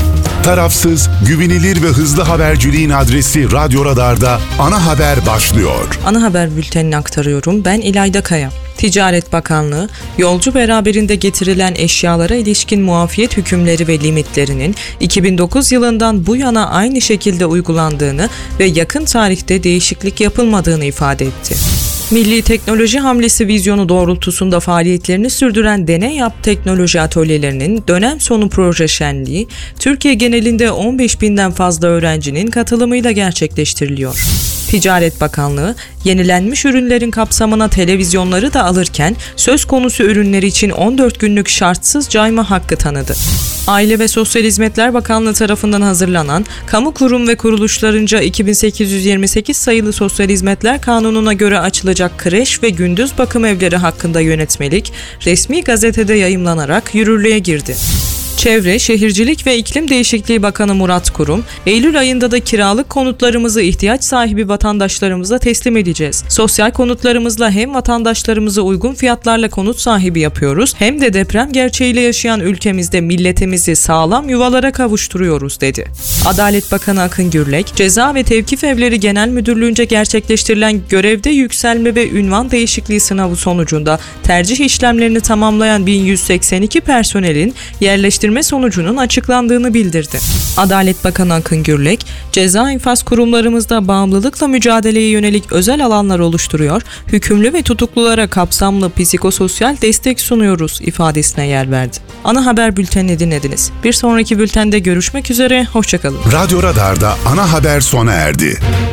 Tarafsız, güvenilir ve hızlı haberciliğin adresi Radyo Radar'da Ana Haber başlıyor. Ana Haber bültenini aktarıyorum. Ben İlayda Kaya. Ticaret Bakanlığı, yolcu beraberinde getirilen eşyalara ilişkin muafiyet hükümleri ve limitlerinin iki bin dokuz yılından bu yana aynı şekilde uygulandığını ve yakın tarihte değişiklik yapılmadığını ifade etti. Milli Teknoloji Hamlesi vizyonu doğrultusunda faaliyetlerini sürdüren Deney Yap Teknoloji Atölyelerinin dönem sonu proje şenliği, Türkiye genelinde on beş binden fazla öğrencinin katılımıyla gerçekleştiriliyor. Ticaret Bakanlığı, yenilenmiş ürünlerin kapsamına televizyonları da alırken söz konusu ürünler için on dört günlük şartsız cayma hakkı tanıdı. Aile ve Sosyal Hizmetler Bakanlığı tarafından hazırlanan kamu kurum ve kuruluşlarınca iki bin sekiz yüz yirmi sekiz sayılı Sosyal Hizmetler Kanunu'na göre açılacak kreş ve gündüz bakım evleri hakkında yönetmelik resmi gazetede yayımlanarak yürürlüğe girdi. Çevre, Şehircilik ve İklim Değişikliği Bakanı Murat Kurum, Eylül ayında da kiralık konutlarımızı ihtiyaç sahibi vatandaşlarımıza teslim edeceğiz. Sosyal konutlarımızla hem vatandaşlarımızı uygun fiyatlarla konut sahibi yapıyoruz, hem de deprem gerçeğiyle yaşayan ülkemizde milletimizi sağlam yuvalara kavuşturuyoruz, dedi. Adalet Bakanı Akın Gürlek, Ceza ve Tevkif Evleri Genel Müdürlüğü'nce gerçekleştirilen görevde yükselme ve ünvan değişikliği sınavı sonucunda tercih işlemlerini tamamlayan bin yüz seksen iki personelin yerleştirilmesi sonucunun açıklandığını bildirdi. Adalet Bakanı Akın Gürlek, ceza infaz kurumlarımızda bağımlılıkla mücadeleye yönelik özel alanlar oluşturuyor, hükümlü ve tutuklulara kapsamlı psikososyal destek sunuyoruz ifadesine yer verdi. Ana Haber bültenini dinlediniz. Bir sonraki bültende görüşmek üzere, hoşçakalın. Radyo Radar'da Ana Haber sona erdi.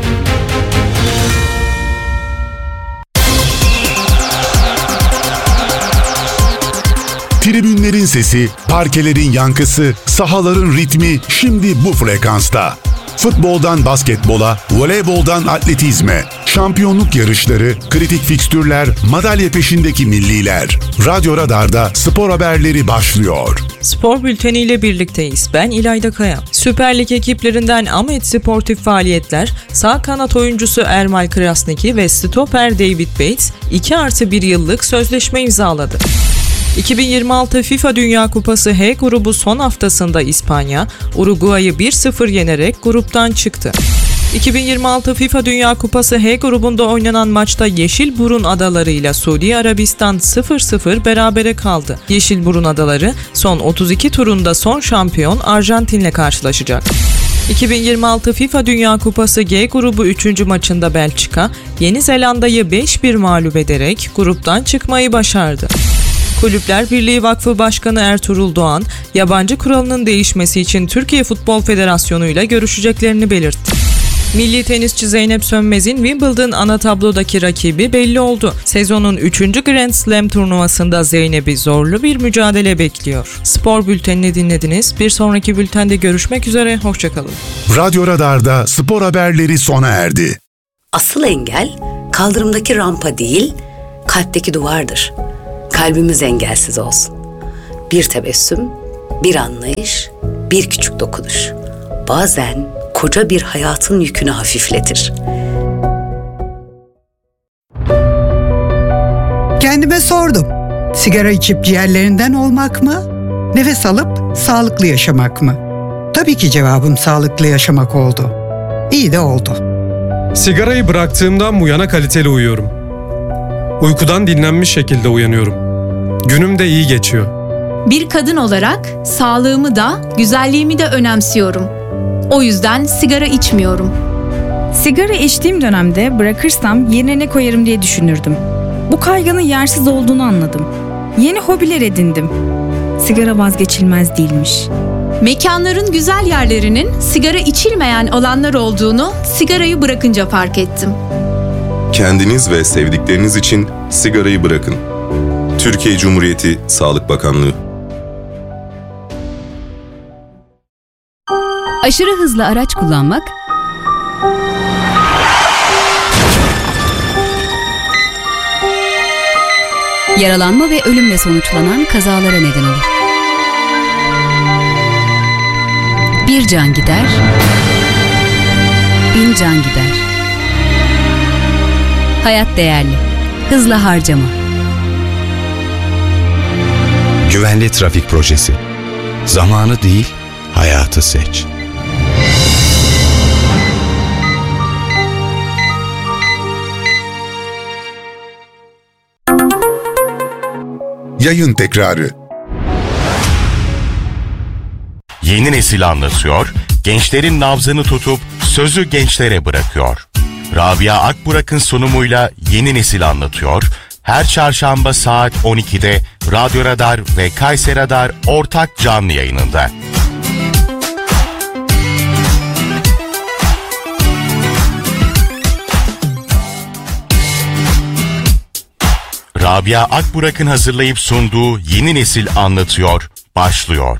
Tribünlerin sesi, parkelerin yankısı, sahaların ritmi şimdi bu frekansta. Futboldan basketbola, voleyboldan atletizme, şampiyonluk yarışları, kritik fikstürler, madalya peşindeki milliler. Radyo Radar'da spor haberleri başlıyor. Spor bülteniyle birlikteyiz. Ben İlayda Kaya. Süper Lig ekiplerinden Ahmet Sportif Faaliyetler, sağ kanat oyuncusu Ermal Krasniki ve stoper David Bates iki artı bir yıllık sözleşme imzaladı. iki bin yirmi altı FIFA Dünya Kupası H grubu son haftasında İspanya, Uruguay'ı bir sıfır yenerek gruptan çıktı. iki bin yirmi altı FIFA Dünya Kupası H grubunda oynanan maçta Yeşilburun Adaları ile Suudi Arabistan sıfır sıfır berabere kaldı. Yeşilburun Adaları son otuz iki turunda son şampiyon Arjantin'le karşılaşacak. iki bin yirmi altı FIFA Dünya Kupası G grubu üçüncü maçında Belçika, Yeni Zelanda'yı beş bir mağlup ederek gruptan çıkmayı başardı. Kulüpler Birliği Vakfı Başkanı Ertuğrul Doğan, yabancı kuralının değişmesi için Türkiye Futbol Federasyonu ile görüşeceklerini belirtti. Milli tenisçi Zeynep Sönmez'in Wimbledon ana tablodaki rakibi belli oldu. Sezonun üçüncü Grand Slam turnuvasında Zeynep'i zorlu bir mücadele bekliyor. Spor bültenini dinlediniz. Bir sonraki bültende görüşmek üzere. Hoşçakalın. Radyo Radar'da spor haberleri sona erdi. Asıl engel kaldırımdaki rampa değil, kalpteki duvardır. Kalbimiz engelsiz olsun. Bir tebessüm, bir anlayış, bir küçük dokunuş. Bazen koca bir hayatın yükünü hafifletir. Kendime sordum. Sigara içip ciğerlerinden olmak mı? Nefes alıp sağlıklı yaşamak mı? Tabii ki cevabım sağlıklı yaşamak oldu. İyi de oldu. Sigarayı bıraktığımdan bu yana kaliteli uyuyorum. Uykudan dinlenmiş şekilde uyanıyorum. Günüm de iyi geçiyor. Bir kadın olarak sağlığımı da, güzelliğimi de önemsiyorum. O yüzden sigara içmiyorum. Sigara içtiğim dönemde bırakırsam yerine ne koyarım diye düşünürdüm. Bu kaygının yersiz olduğunu anladım. Yeni hobiler edindim. Sigara vazgeçilmez değilmiş. Mekanların güzel yerlerinin sigara içilmeyen alanlar olduğunu sigarayı bırakınca fark ettim. Kendiniz ve sevdikleriniz için sigarayı bırakın. Türkiye Cumhuriyeti Sağlık Bakanlığı. Aşırı hızlı araç kullanmak, yaralanma ve ölümle sonuçlanan kazalara neden olur. Bir can gider, bin can gider. Hayat değerli, hızla harcama. Güvenli trafik projesi. Zamanı değil, hayatı seç. Yayın tekrarı. Yeni nesil anlatıyor, gençlerin nabzını tutup sözü gençlere bırakıyor. Rabia Akburak'ın sunumuyla Yeni Nesil anlatıyor, her çarşamba saat on ikide Radyo Radar ve Kayseri Radar ortak canlı yayınında. Rabia Akburak'ın hazırlayıp sunduğu Yeni Nesil anlatıyor başlıyor.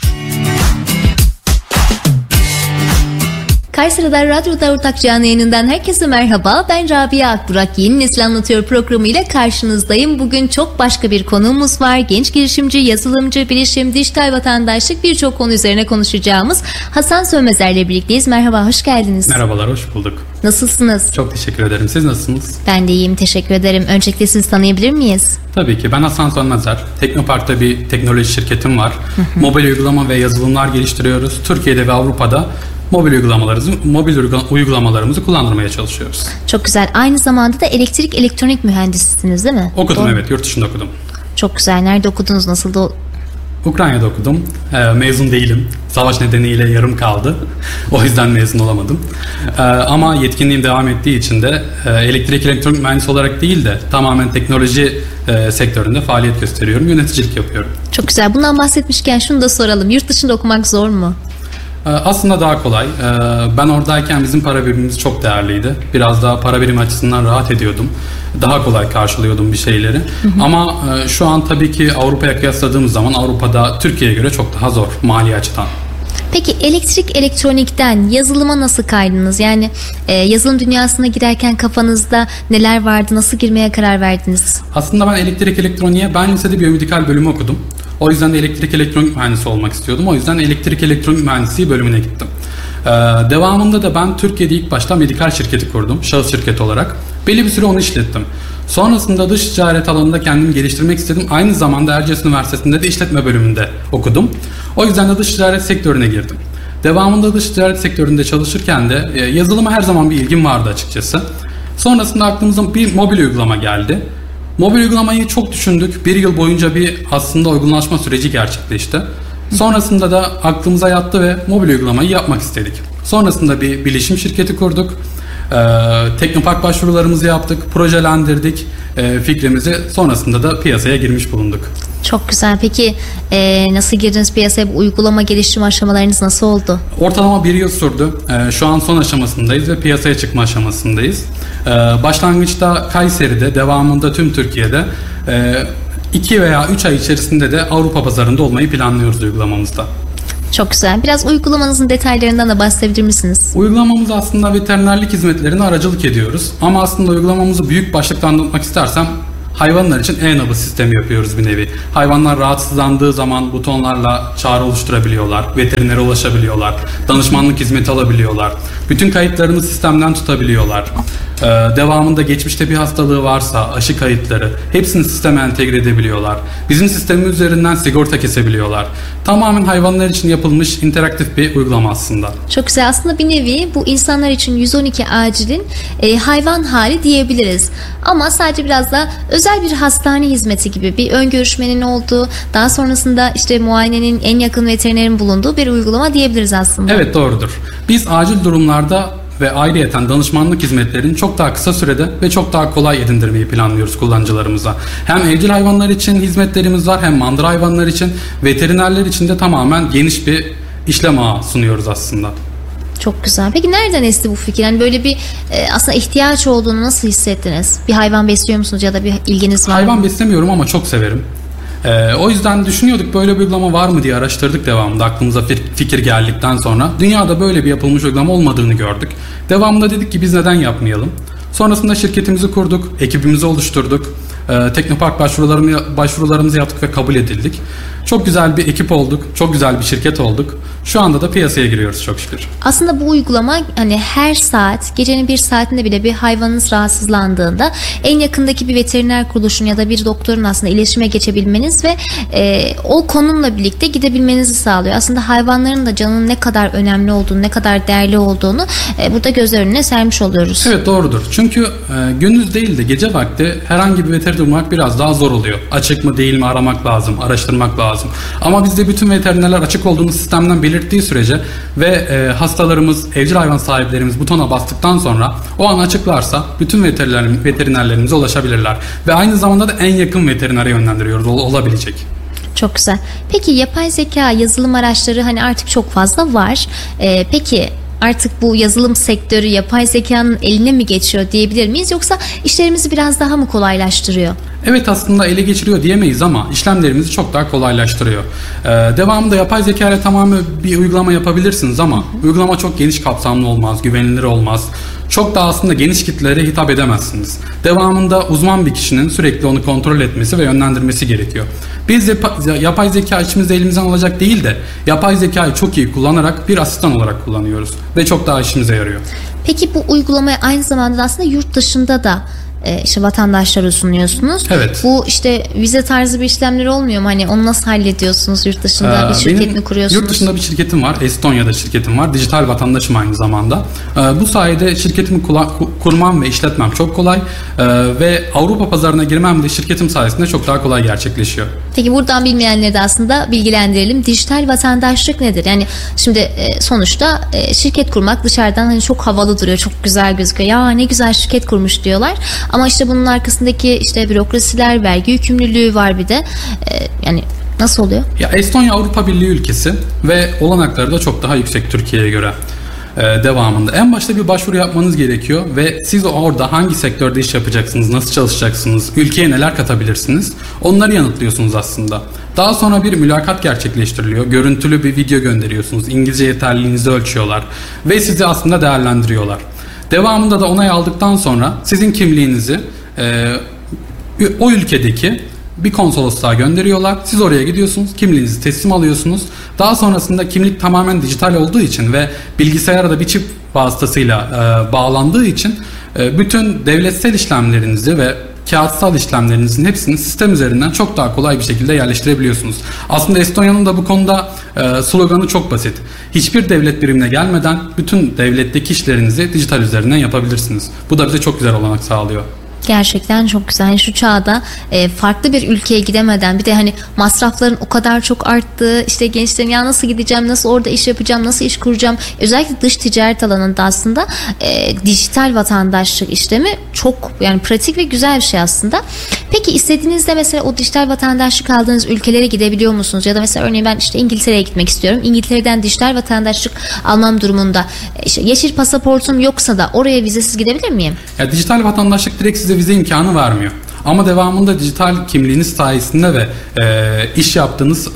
Kayseri Radyo'da ortak canlı yayınından herkese merhaba. Ben Rabia Akburak. Yeni Nesil Anlatıyor programıyla karşınızdayım. Bugün çok başka bir konuğumuz var. Genç girişimci, yazılımcı, bilişim, dijital vatandaşlık birçok konu üzerine konuşacağımız Hasan Sönmezer'le birlikteyiz. Merhaba, hoş geldiniz. Merhabalar, hoş bulduk. Nasılsınız? Çok teşekkür ederim. Siz nasılsınız? Ben de iyiyim, teşekkür ederim. Öncelikle sizi tanıyabilir miyiz? Tabii ki. Ben Hasan Sönmezer. Teknopark'ta bir teknoloji şirketim var. Mobil uygulama ve yazılımlar geliştiriyoruz. Türkiye'de ve Avrupa'da mobil uygulamalarımızı, mobil uygulamalarımızı kullandırmaya çalışıyoruz. Çok güzel. Aynı zamanda da elektrik elektronik mühendisisiniz değil mi? Okudum, Doğru. Evet. Yurt dışında okudum. Çok güzel. Nerede okudunuz? Nasıl da... Ukrayna'da okudum. Ee, mezun değilim. Savaş nedeniyle yarım kaldı. O yüzden mezun olamadım. Ee, ama yetkinliğim devam ettiği için de e, elektrik elektronik mühendisi olarak değil de tamamen teknoloji e, sektöründe faaliyet gösteriyorum. Yöneticilik yapıyorum. Çok güzel. Bundan bahsetmişken şunu da soralım. Yurt dışında okumak zor mu? Aslında daha kolay. Ben oradayken bizim para birimimiz çok değerliydi. Biraz daha para birimi açısından rahat ediyordum. Daha kolay karşılıyordum bir şeyleri. Hı hı. Ama şu an tabii ki Avrupa'ya kıyasladığımız zaman Avrupa'da Türkiye'ye göre çok daha zor mali açıdan. Peki elektrik elektronikten yazılıma nasıl kaydınız? Yani e, yazılım dünyasına girerken kafanızda neler vardı? Nasıl girmeye karar verdiniz? Aslında ben elektrik elektroniğe, ben lisede biyomedikal bölümü okudum. O yüzden de elektrik elektronik mühendisi olmak istiyordum. O yüzden elektrik elektronik mühendisliği bölümüne gittim. Ee, devamında da ben Türkiye'de ilk başta medikal şirketi kurdum. Şahıs şirketi olarak. Belli bir süre onu işlettim. Sonrasında dış ticaret alanında kendimi geliştirmek istedim. Aynı zamanda Erciyes Üniversitesi'nde de işletme bölümünde okudum. O yüzden de dış ticaret sektörüne girdim. Devamında dış ticaret sektöründe çalışırken de e, yazılıma her zaman bir ilgim vardı açıkçası. Sonrasında aklımıza bir mobil uygulama geldi. Mobil uygulamayı çok düşündük. Bir yıl boyunca bir aslında uygulanma süreci gerçekleşti. Sonrasında da aklımıza yattı ve mobil uygulamayı yapmak istedik. Sonrasında bir bilişim şirketi kurduk. Ee, Teknopark başvurularımızı yaptık, projelendirdik e, fikrimizi sonrasında da piyasaya girmiş bulunduk. Çok güzel. Peki e, nasıl girdiniz piyasaya? Bu uygulama geliştirme aşamalarınız nasıl oldu? Ortalama bir yıl sürdü. E, şu an son aşamasındayız ve piyasaya çıkma aşamasındayız. E, başlangıçta Kayseri'de, devamında tüm Türkiye'de e, iki veya üç ay içerisinde de Avrupa pazarında olmayı planlıyoruz uygulamamızda. Çok güzel. Biraz uygulamanızın detaylarından da bahsedebilir misiniz? Uygulamamız aslında veterinerlik hizmetlerine aracılık ediyoruz. Ama aslında uygulamamızı büyük başlıkla anlatmak istersem hayvanlar için e-nabız sistemi yapıyoruz bir nevi. Hayvanlar rahatsızlandığı zaman butonlarla çağrı oluşturabiliyorlar, veterinere ulaşabiliyorlar, danışmanlık hizmeti alabiliyorlar, bütün kayıtlarını sistemden tutabiliyorlar. Ee, devamında geçmişte bir hastalığı varsa aşı kayıtları hepsini sisteme entegre edebiliyorlar. Bizim sistemimiz üzerinden sigorta kesebiliyorlar. Tamamen hayvanlar için yapılmış interaktif bir uygulama aslında. Çok güzel. Aslında bir nevi bu insanlar için yüz on iki acilin e, hayvan hali diyebiliriz. Ama sadece biraz da özel bir hastane hizmeti gibi bir ön görüşmenin olduğu, daha sonrasında işte muayenenin en yakın veterinerin bulunduğu bir uygulama diyebiliriz aslında. Evet, doğrudur. Biz acil durumlarda ve ayrıyeten danışmanlık hizmetlerini çok daha kısa sürede ve çok daha kolay edindirmeyi planlıyoruz kullanıcılarımıza. Hem evcil hayvanlar için hizmetlerimiz var, hem mandıra hayvanlar için, veterinerler için de tamamen geniş bir işlem ağı sunuyoruz aslında. Çok güzel. Peki nereden esti bu fikir? Yani böyle bir e, aslında ihtiyaç olduğunu nasıl hissettiniz? Bir hayvan besliyor musunuz ya da bir ilginiz var hayvan mı? Hayvan beslemiyorum ama çok severim. Ee, o yüzden düşünüyorduk, böyle bir uygulama var mı diye araştırdık devamında, aklımıza fikir geldikten sonra. Dünyada böyle bir yapılmış uygulama olmadığını gördük. Devamında dedik ki biz neden yapmayalım? Sonrasında şirketimizi kurduk, ekibimizi oluşturduk. Ee, Teknopark başvurularımı, başvurularımızı yaptık ve kabul edildik. Çok güzel bir ekip olduk, çok güzel bir şirket olduk. Şu anda da piyasaya giriyoruz çok şükür. Aslında bu uygulama hani her saat, gecenin bir saatinde bile bir hayvanınız rahatsızlandığında en yakındaki bir veteriner kuruluşun ya da bir doktorun aslında iletişime geçebilmeniz ve e, o konumla birlikte gidebilmenizi sağlıyor. Aslında hayvanların da canının ne kadar önemli olduğunu, ne kadar değerli olduğunu e, burada gözler önüne sermiş oluyoruz. Evet, doğrudur. Çünkü e, gündüz değil de gece vakti herhangi bir veteriner bulmak biraz daha zor oluyor. Açık mı değil mi aramak lazım, araştırmak lazım. Ama bizde bütün veterinerler açık olduğunu sistemden belirttiği sürece ve e, hastalarımız, evcil hayvan sahiplerimiz butona bastıktan sonra o an açıklarsa bütün veterinerler, veterinerlerimize ulaşabilirler. Ve aynı zamanda da en yakın veterinere yönlendiriyoruz ol, olabilecek. Çok güzel. Peki yapay zeka, yazılım araçları hani artık çok fazla var. Ee, peki artık bu yazılım sektörü yapay zekanın eline mi geçiyor diyebilir miyiz, yoksa işlerimizi biraz daha mı kolaylaştırıyor? Evet, aslında ele geçiriyor diyemeyiz ama işlemlerimizi çok daha kolaylaştırıyor. Ee, devamında yapay zeka ile tamamen bir uygulama yapabilirsiniz ama uygulama çok geniş kapsamlı olmaz, güvenilir olmaz. Çok daha aslında geniş kitlelere hitap edemezsiniz. Devamında uzman bir kişinin sürekli onu kontrol etmesi ve yönlendirmesi gerekiyor. Biz de yapay zeka içimizde elimizden alacak değil de yapay zekayı çok iyi kullanarak bir asistan olarak kullanıyoruz ve çok daha işimize yarıyor. Peki bu uygulamayı aynı zamanda aslında yurt dışında da işte vatandaşlara sunuyorsunuz. Evet. Bu işte vize tarzı bir işlemler olmuyor mu? Hani onu nasıl hallediyorsunuz? Yurt dışında ee, bir şirket mi kuruyorsunuz? Yurt dışında bir şirketim var. Estonya'da şirketim var. Dijital vatandaşım aynı zamanda. Ee, bu sayede şirketimi kurmam ve işletmem çok kolay. Ee, ve Avrupa pazarına girmem de şirketim sayesinde çok daha kolay gerçekleşiyor. Peki buradan bilmeyenleri de aslında bilgilendirelim. Dijital vatandaşlık nedir? Yani şimdi sonuçta şirket kurmak dışarıdan hani çok havalı duruyor. Çok güzel gözüküyor. Ya ne güzel şirket kurmuş diyorlar. Ama işte bunun arkasındaki işte bürokrasiler, vergi yükümlülüğü var bir de. Ee, yani nasıl oluyor? Ya Estonya Avrupa Birliği ülkesi ve olanakları da çok daha yüksek Türkiye'ye göre. Ee, devamında en başta bir başvuru yapmanız gerekiyor ve siz orada hangi sektörde iş yapacaksınız, nasıl çalışacaksınız, ülkeye neler katabilirsiniz, onları yanıtlıyorsunuz aslında. Daha sonra bir mülakat gerçekleştiriliyor, görüntülü bir video gönderiyorsunuz, İngilizce yeterliliğinizi ölçüyorlar ve sizi aslında değerlendiriyorlar. Devamında da onay aldıktan sonra sizin kimliğinizi e, o ülkedeki bir konsolosluğa gönderiyorlar. Siz oraya gidiyorsunuz, kimliğinizi teslim alıyorsunuz. Daha sonrasında kimlik tamamen dijital olduğu için ve bilgisayara da bir çip vasıtasıyla e, bağlandığı için e, bütün devletsel işlemlerinizi ve kağıtsal işlemlerinizin hepsini sistem üzerinden çok daha kolay bir şekilde yerleştirebiliyorsunuz. Aslında Estonya'nın da bu konuda e, sloganı çok basit. Hiçbir devlet birimine gelmeden bütün devletteki işlerinizi dijital üzerinden yapabilirsiniz. Bu da bize çok güzel olanak sağlıyor. Gerçekten çok güzel. Yani şu çağda e, farklı bir ülkeye gidemeden bir de hani masrafların o kadar çok arttığı, işte gençlerin ya nasıl gideceğim, nasıl orada iş yapacağım, nasıl iş kuracağım, özellikle dış ticaret alanında aslında e, dijital vatandaşlık işlemi çok yani pratik ve güzel bir şey aslında. Peki istediğinizde mesela o dijital vatandaşlık aldığınız ülkelere gidebiliyor musunuz? Ya da mesela örneğin ben işte İngiltere'ye gitmek istiyorum. İngiltere'den dijital vatandaşlık almam durumunda işte yeşil pasaportum yoksa da oraya vizesiz gidebilir miyim? Ya, dijital vatandaşlık direkt size vize imkanı vermiyor. Ama devamında dijital kimliğiniz sayesinde ve e, iş yaptığınız e,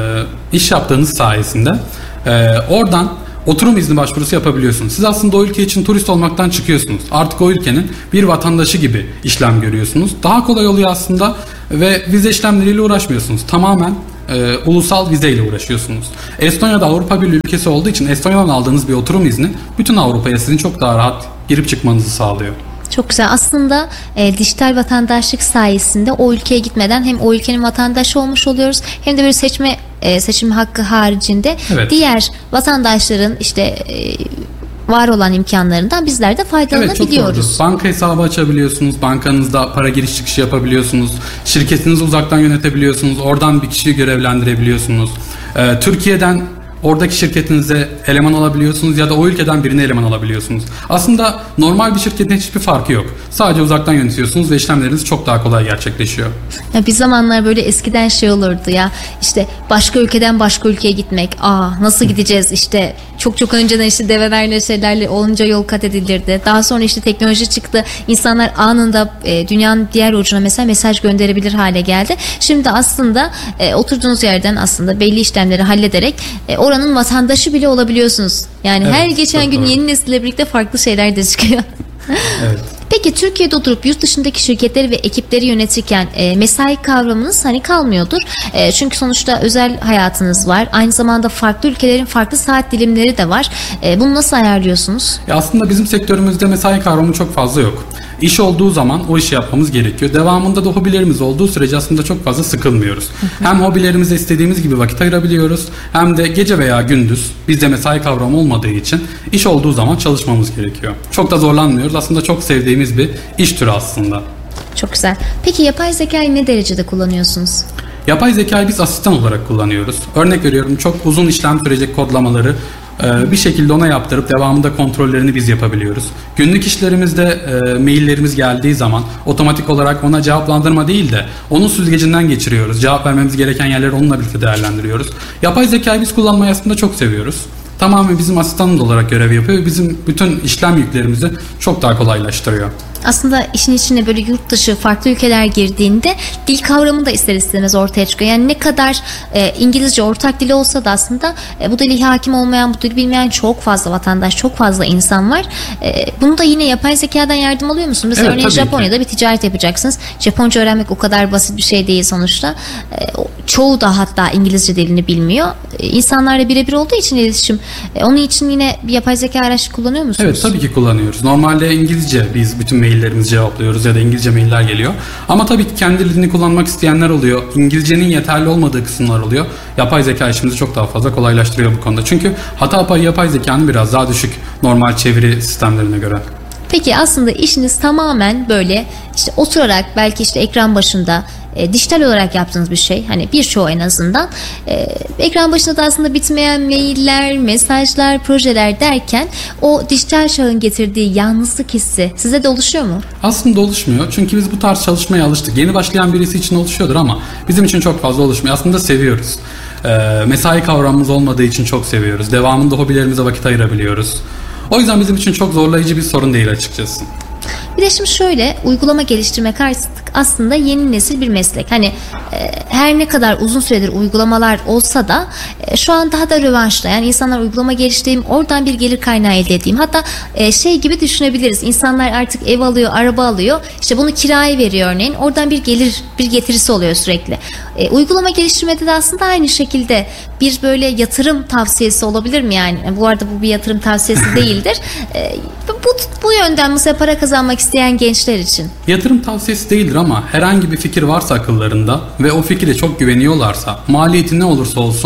iş yaptığınız sayesinde e, oradan oturum izni başvurusu yapabiliyorsunuz. Siz aslında o ülke için turist olmaktan çıkıyorsunuz. Artık o ülkenin bir vatandaşı gibi işlem görüyorsunuz. Daha kolay oluyor aslında ve vize işlemleriyle uğraşmıyorsunuz. Tamamen e, ulusal vizeyle uğraşıyorsunuz. Estonya'da Avrupa Birliği ülkesi olduğu için Estonya'dan aldığınız bir oturum izni bütün Avrupa'ya sizin çok daha rahat girip çıkmanızı sağlıyor. Çok güzel. Aslında e, dijital vatandaşlık sayesinde o ülkeye gitmeden hem o ülkenin vatandaşı olmuş oluyoruz hem de böyle seçme e, seçim hakkı haricinde evet. diğer vatandaşların işte e, var olan imkanlarından bizler de faydalanabiliyoruz. Evet, çok doğru. Banka hesabı açabiliyorsunuz. Bankanızda para giriş çıkışı yapabiliyorsunuz. Şirketinizi uzaktan yönetebiliyorsunuz. Oradan bir kişiyi görevlendirebiliyorsunuz. Ee, Türkiye'den oradaki şirketinize eleman alabiliyorsunuz ya da o ülkeden birine eleman alabiliyorsunuz. Aslında normal bir şirketin hiçbir farkı yok. Sadece uzaktan yönetiyorsunuz ve işlemleriniz çok daha kolay gerçekleşiyor. Ya bir zamanlar böyle eskiden şey olurdu ya işte başka ülkeden başka ülkeye gitmek. Aa nasıl gideceğiz işte çok çok önceden işte develerle şeylerle olunca yol kat edilirdi. Daha sonra işte teknoloji çıktı. İnsanlar anında e, dünyanın diğer ucuna mesela mesaj gönderebilir hale geldi. Şimdi aslında e, oturduğunuz yerden aslında belli işlemleri hallederek e, oranın vatandaşı bile olabiliyorsunuz. Yani evet, her geçen gün doğru. Yeni nesille birlikte farklı şeyler de çıkıyor. Evet. Peki Türkiye'de oturup yurt dışındaki şirketleri ve ekipleri yönetirken e, mesai kavramınız hani kalmıyordur. E, çünkü sonuçta özel hayatınız var. Aynı zamanda farklı ülkelerin farklı saat dilimleri de var. E, bunu nasıl ayarlıyorsunuz? Ya aslında bizim sektörümüzde mesai kavramı çok fazla yok. İş olduğu zaman o işi yapmamız gerekiyor. Devamında da hobilerimiz olduğu sürece aslında çok fazla sıkılmıyoruz. Hı hı. Hem hobilerimize istediğimiz gibi vakit ayırabiliyoruz hem de gece veya gündüz bizde mesai kavramı olmadığı için iş olduğu zaman çalışmamız gerekiyor. Çok da zorlanmıyoruz. Aslında çok sevdiğimiz bir iş türü aslında. Çok güzel. Peki yapay zekayı ne derecede kullanıyorsunuz? Yapay zekayı biz asistan olarak kullanıyoruz. Örnek veriyorum çok uzun işlem sürecek kodlamaları bir şekilde ona yaptırıp devamında kontrollerini biz yapabiliyoruz. Günlük işlerimizde e, maillerimiz geldiği zaman otomatik olarak ona cevaplandırma değil de onun süzgecinden geçiriyoruz. Cevap vermemiz gereken yerleri onunla birlikte değerlendiriyoruz. Yapay zekayı biz kullanmayı aslında çok seviyoruz. Tamamen bizim asistanımız olarak görev yapıyor ve bizim bütün işlem yüklerimizi çok daha kolaylaştırıyor. Aslında işin içine böyle yurt dışı farklı ülkeler girdiğinde dil kavramı da ister istemez ortaya çıkıyor. Yani ne kadar e, İngilizce ortak dili olsa da aslında e, bu dili hakim olmayan, bu dili bilmeyen çok fazla vatandaş, çok fazla insan var. E, bunu da yine yapay zekadan yardım alıyor musunuz? Mesela evet, örneğin Japonya'da ki. bir ticaret yapacaksınız. Japonca öğrenmek o kadar basit bir şey değil sonuçta. E, çoğu da hatta İngilizce dilini bilmiyor. E, insanlarla birebir olduğu için iletişim. E, onun için yine bir yapay zeka araçları kullanıyor musunuz? Evet tabii ki kullanıyoruz. Normalde İngilizce biz bütün maillerimizi cevaplıyoruz ya da İngilizce mailler geliyor. Ama tabii ki kendi dilini kullanmak isteyenler oluyor. İngilizcenin yeterli olmadığı kısımlar oluyor. Yapay zeka işimizi çok daha fazla kolaylaştırıyor bu konuda. Çünkü hata payı yapay zekanın biraz daha düşük normal çeviri sistemlerine göre. Peki aslında işiniz tamamen böyle işte oturarak belki işte ekran başında E, dijital olarak yaptığınız bir şey. Hani birçoğu en azından. E, ekran başında da aslında bitmeyen mailler, mesajlar, projeler derken o dijital çağın getirdiği yalnızlık hissi size de oluşuyor mu? Aslında oluşmuyor. Çünkü biz bu tarz çalışmaya alıştık. Yeni başlayan birisi için oluşuyordur ama bizim için çok fazla oluşmuyor. Aslında seviyoruz. E, mesai kavramımız olmadığı için çok seviyoruz. Devamında hobilerimize vakit ayırabiliyoruz. O yüzden bizim için çok zorlayıcı bir sorun değil açıkçası. Bir de şimdi şöyle uygulama geliştirmek artık aslında yeni nesil bir meslek. Hani e, her ne kadar uzun süredir uygulamalar olsa da e, şu an daha da rövanşta. Yani insanlar uygulama geliştireyim, oradan bir gelir kaynağı elde edeyim. Hatta e, şey gibi düşünebiliriz. İnsanlar artık ev alıyor, araba alıyor. İşte bunu kiraya veriyor örneğin. Oradan bir gelir, bir getirisi oluyor sürekli. E, uygulama geliştirmede de aslında aynı şekilde bir böyle yatırım tavsiyesi olabilir mi yani? Bu arada bu bir yatırım tavsiyesi değildir. E, bu, bu yönden mesela para kazanmak isteyen gençler için. Yatırım tavsiyesi değildir ama herhangi bir fikir varsa akıllarında ve o fikre çok güveniyorlarsa maliyeti ne olursa olsun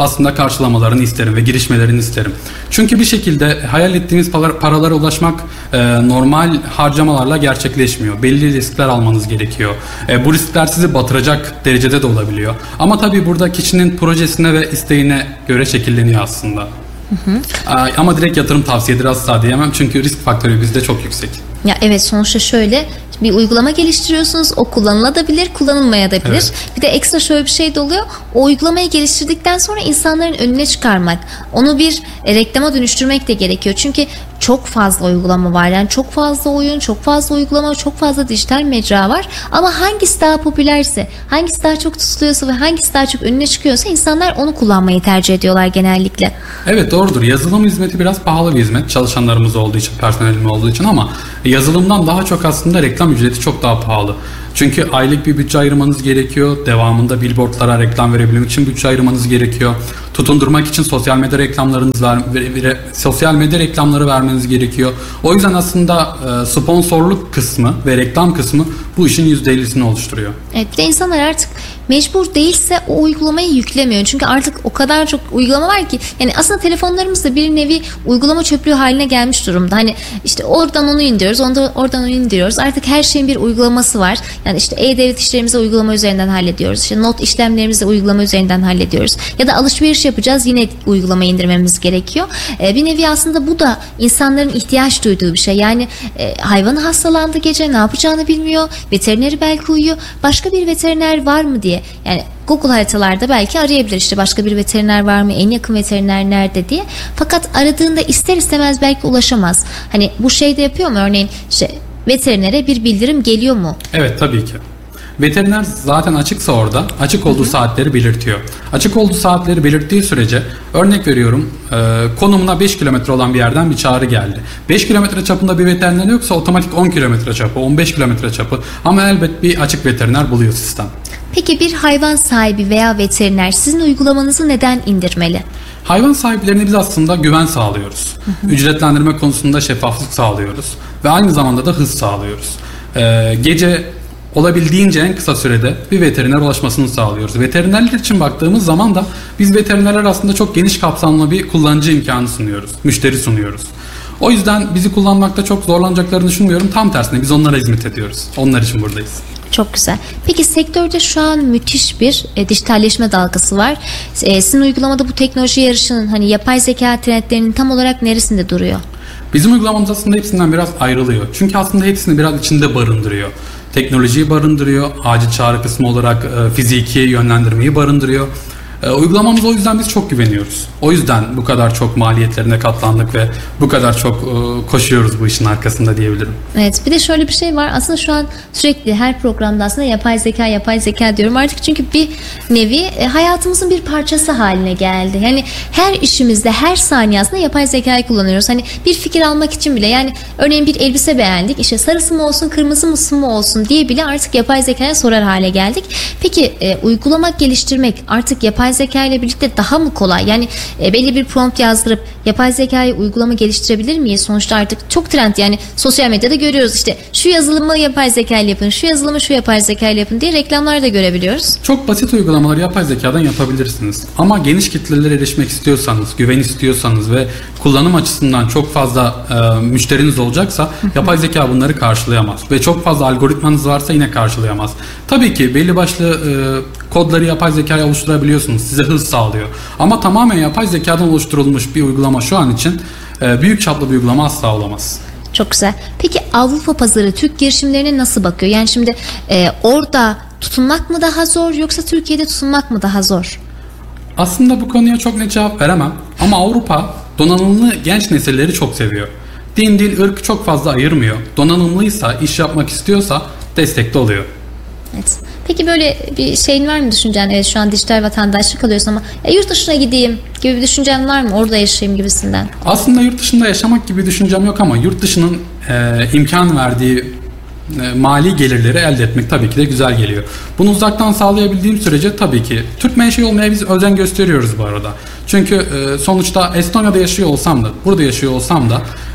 aslında karşılamalarını isterim ve girişmelerini isterim. Çünkü bir şekilde hayal ettiğimiz paralara ulaşmak e, normal harcamalarla gerçekleşmiyor. Belli riskler almanız gerekiyor. E, bu riskler sizi batıracak derecede de olabiliyor. Ama tabii burada kişinin projesine ve isteğine göre şekilleniyor aslında. Hı hı. E, ama direkt yatırım tavsiyedir asla diyemem çünkü risk faktörü bizde çok yüksek. Ya evet, sonuçta şöyle bir uygulama geliştiriyorsunuz, o kullanılabilir, kullanılmayabilir. Evet. Bir de ekstra şöyle bir şey de oluyor. O uygulamayı geliştirdikten sonra insanların önüne çıkarmak, onu bir e, reklama dönüştürmek de gerekiyor. Çünkü çok fazla uygulama var. Yani çok fazla oyun, çok fazla uygulama, çok fazla dijital mecra var. Ama hangisi daha popülerse, hangisi daha çok tutuluyorsa ve hangisi daha çok önüne çıkıyorsa insanlar onu kullanmayı tercih ediyorlar genellikle. Evet, doğrudur. Yazılım hizmeti biraz pahalı bir hizmet. Çalışanlarımız olduğu için, personelimiz olduğu için ama yazılımdan daha çok aslında reklam ücreti çok daha pahalı. Çünkü aylık bir bütçe ayırmanız gerekiyor. Devamında billboardlara reklam verebilmek için bütçe ayırmanız gerekiyor. Tutundurmak için sosyal medya reklamlarınız ver, ver, sosyal medya reklamları vermeniz gerekiyor. O yüzden aslında e, sponsorluk kısmı ve reklam kısmı bu işin yüzde ellisini oluşturuyor. Evet, bir de insanlar artık mecbur değilse o uygulamayı yüklemiyor. Çünkü artık o kadar çok uygulama var ki, yani aslında telefonlarımız da bir nevi uygulama çöplüğü haline gelmiş durumda. Hani işte oradan onu indiriyoruz, onda oradan onu indiriyoruz. Artık her şeyin bir uygulaması var. Yani işte e-devlet işlerimizi uygulama üzerinden hallediyoruz. İşte not işlemlerimizi uygulama üzerinden hallediyoruz. Ya da alışveriş yapacağız, yine uygulamayı indirmemiz gerekiyor. Ee, bir nevi aslında bu da insanların ihtiyaç duyduğu bir şey. Yani e, hayvanı hastalandı gece, ne yapacağını bilmiyor. Veterineri belki uyuyor. Başka bir veteriner var mı diye. Yani Google haritalarda belki arayabilir, işte başka bir veteriner var mı, en yakın veteriner nerede diye. Fakat aradığında ister istemez belki ulaşamaz. Hani bu şey de yapıyor mu? Örneğin işte veterinere bir bildirim geliyor mu? Evet, tabii ki. Veteriner zaten açıksa orada açık olduğu, hı hı, saatleri belirtiyor. Açık olduğu saatleri belirttiği sürece, örnek veriyorum, e, konumuna beş kilometre olan bir yerden bir çağrı geldi. beş kilometre çapında bir veteriner yoksa otomatik on kilometre çapı, on beş kilometre çapı, ama elbet bir açık veteriner buluyor sistem. Peki bir hayvan sahibi veya veteriner sizin uygulamanızı neden indirmeli? Hayvan sahiplerine biz aslında güven sağlıyoruz. Hı hı. Ücretlendirme konusunda şeffaflık sağlıyoruz ve aynı zamanda da hız sağlıyoruz. Ee, gece olabildiğince en kısa sürede bir veteriner ulaşmasını sağlıyoruz. Veterinerler için baktığımız zaman da biz veterinerler aslında çok geniş kapsamlı bir kullanıcı imkanı sunuyoruz, müşteri sunuyoruz. O yüzden bizi kullanmakta çok zorlanacaklarını düşünmüyorum. Tam tersine biz onlara hizmet ediyoruz. Onlar için buradayız. Çok güzel. Peki sektörde şu an müthiş bir e, dijitalleşme dalgası var. E, sizin uygulamada bu teknoloji yarışının, hani yapay zeka trendlerinin tam olarak neresinde duruyor? Bizim uygulamamız aslında hepsinden biraz ayrılıyor. Çünkü aslında hepsini biraz içinde barındırıyor. Teknolojiyi barındırıyor, acil çağrı kısmı olarak e, fiziki yönlendirmeyi barındırıyor. E, uygulamamıza o yüzden biz çok güveniyoruz. O yüzden bu kadar çok maliyetlerine katlandık ve bu kadar çok e, koşuyoruz bu işin arkasında diyebilirim. Evet, bir de şöyle bir şey var. Aslında şu an sürekli her programda aslında yapay zeka, yapay zeka diyorum. Artık çünkü bir nevi e, hayatımızın bir parçası haline geldi. Yani her işimizde, her saniye aslında yapay zekayı kullanıyoruz. Hani bir fikir almak için bile, yani örneğin bir elbise beğendik. İşte sarısı mı olsun, kırmızı mı mı olsun diye bile artık yapay zekaya sorar hale geldik. Peki e, uygulama geliştirmek artık yapay zeka ile birlikte daha mı kolay? Yani e, belli bir prompt yazdırıp yapay zekayı uygulama geliştirebilir miyiz? Sonuçta artık çok trend, yani sosyal medyada görüyoruz, işte şu yazılımı yapay zeka ile yapın, şu yazılımı şu yapay zeka ile yapın diye reklamlar da görebiliyoruz. Çok basit uygulamaları yapay zekadan yapabilirsiniz. Ama geniş kitlelere erişmek istiyorsanız, güven istiyorsanız ve kullanım açısından çok fazla e, müşteriniz olacaksa yapay zeka bunları karşılayamaz. Ve çok fazla algoritmanız varsa yine karşılayamaz. Tabii ki belli başlı e, kodları yapay zekaya oluşturabiliyorsunuz. Size hız sağlıyor. Ama tamamen yapay zekadan oluşturulmuş bir uygulama şu an için e, büyük çaplı bir uygulama asla olamaz. Çok güzel. Peki Avrupa pazarı Türk girişimlerine nasıl bakıyor? Yani şimdi e, orada tutunmak mı daha zor, yoksa Türkiye'de tutunmak mı daha zor? Aslında bu konuya çok net cevap veremem. Ama Avrupa donanımlı genç nesilleri çok seviyor. Din, dil, ırk çok fazla ayırmıyor. Donanımlıysa, iş yapmak istiyorsa destekli oluyor. Evet. Peki böyle bir şeyin var mı, düşüncen? Evet, şu an dijital vatandaşlık alıyorsun ama ya yurt dışına gideyim gibi bir düşüncen var mı? Orada yaşayayım gibisinden. Aslında yurt dışında yaşamak gibi düşüncem yok ama yurt dışının e, imkan verdiği e, mali gelirleri elde etmek tabii ki de güzel geliyor. Bunu uzaktan sağlayabildiğim sürece tabii ki Türk menşei olmaya biz özen gösteriyoruz bu arada. Çünkü e, sonuçta Estonya'da yaşıyor olsam da, burada yaşıyor olsam da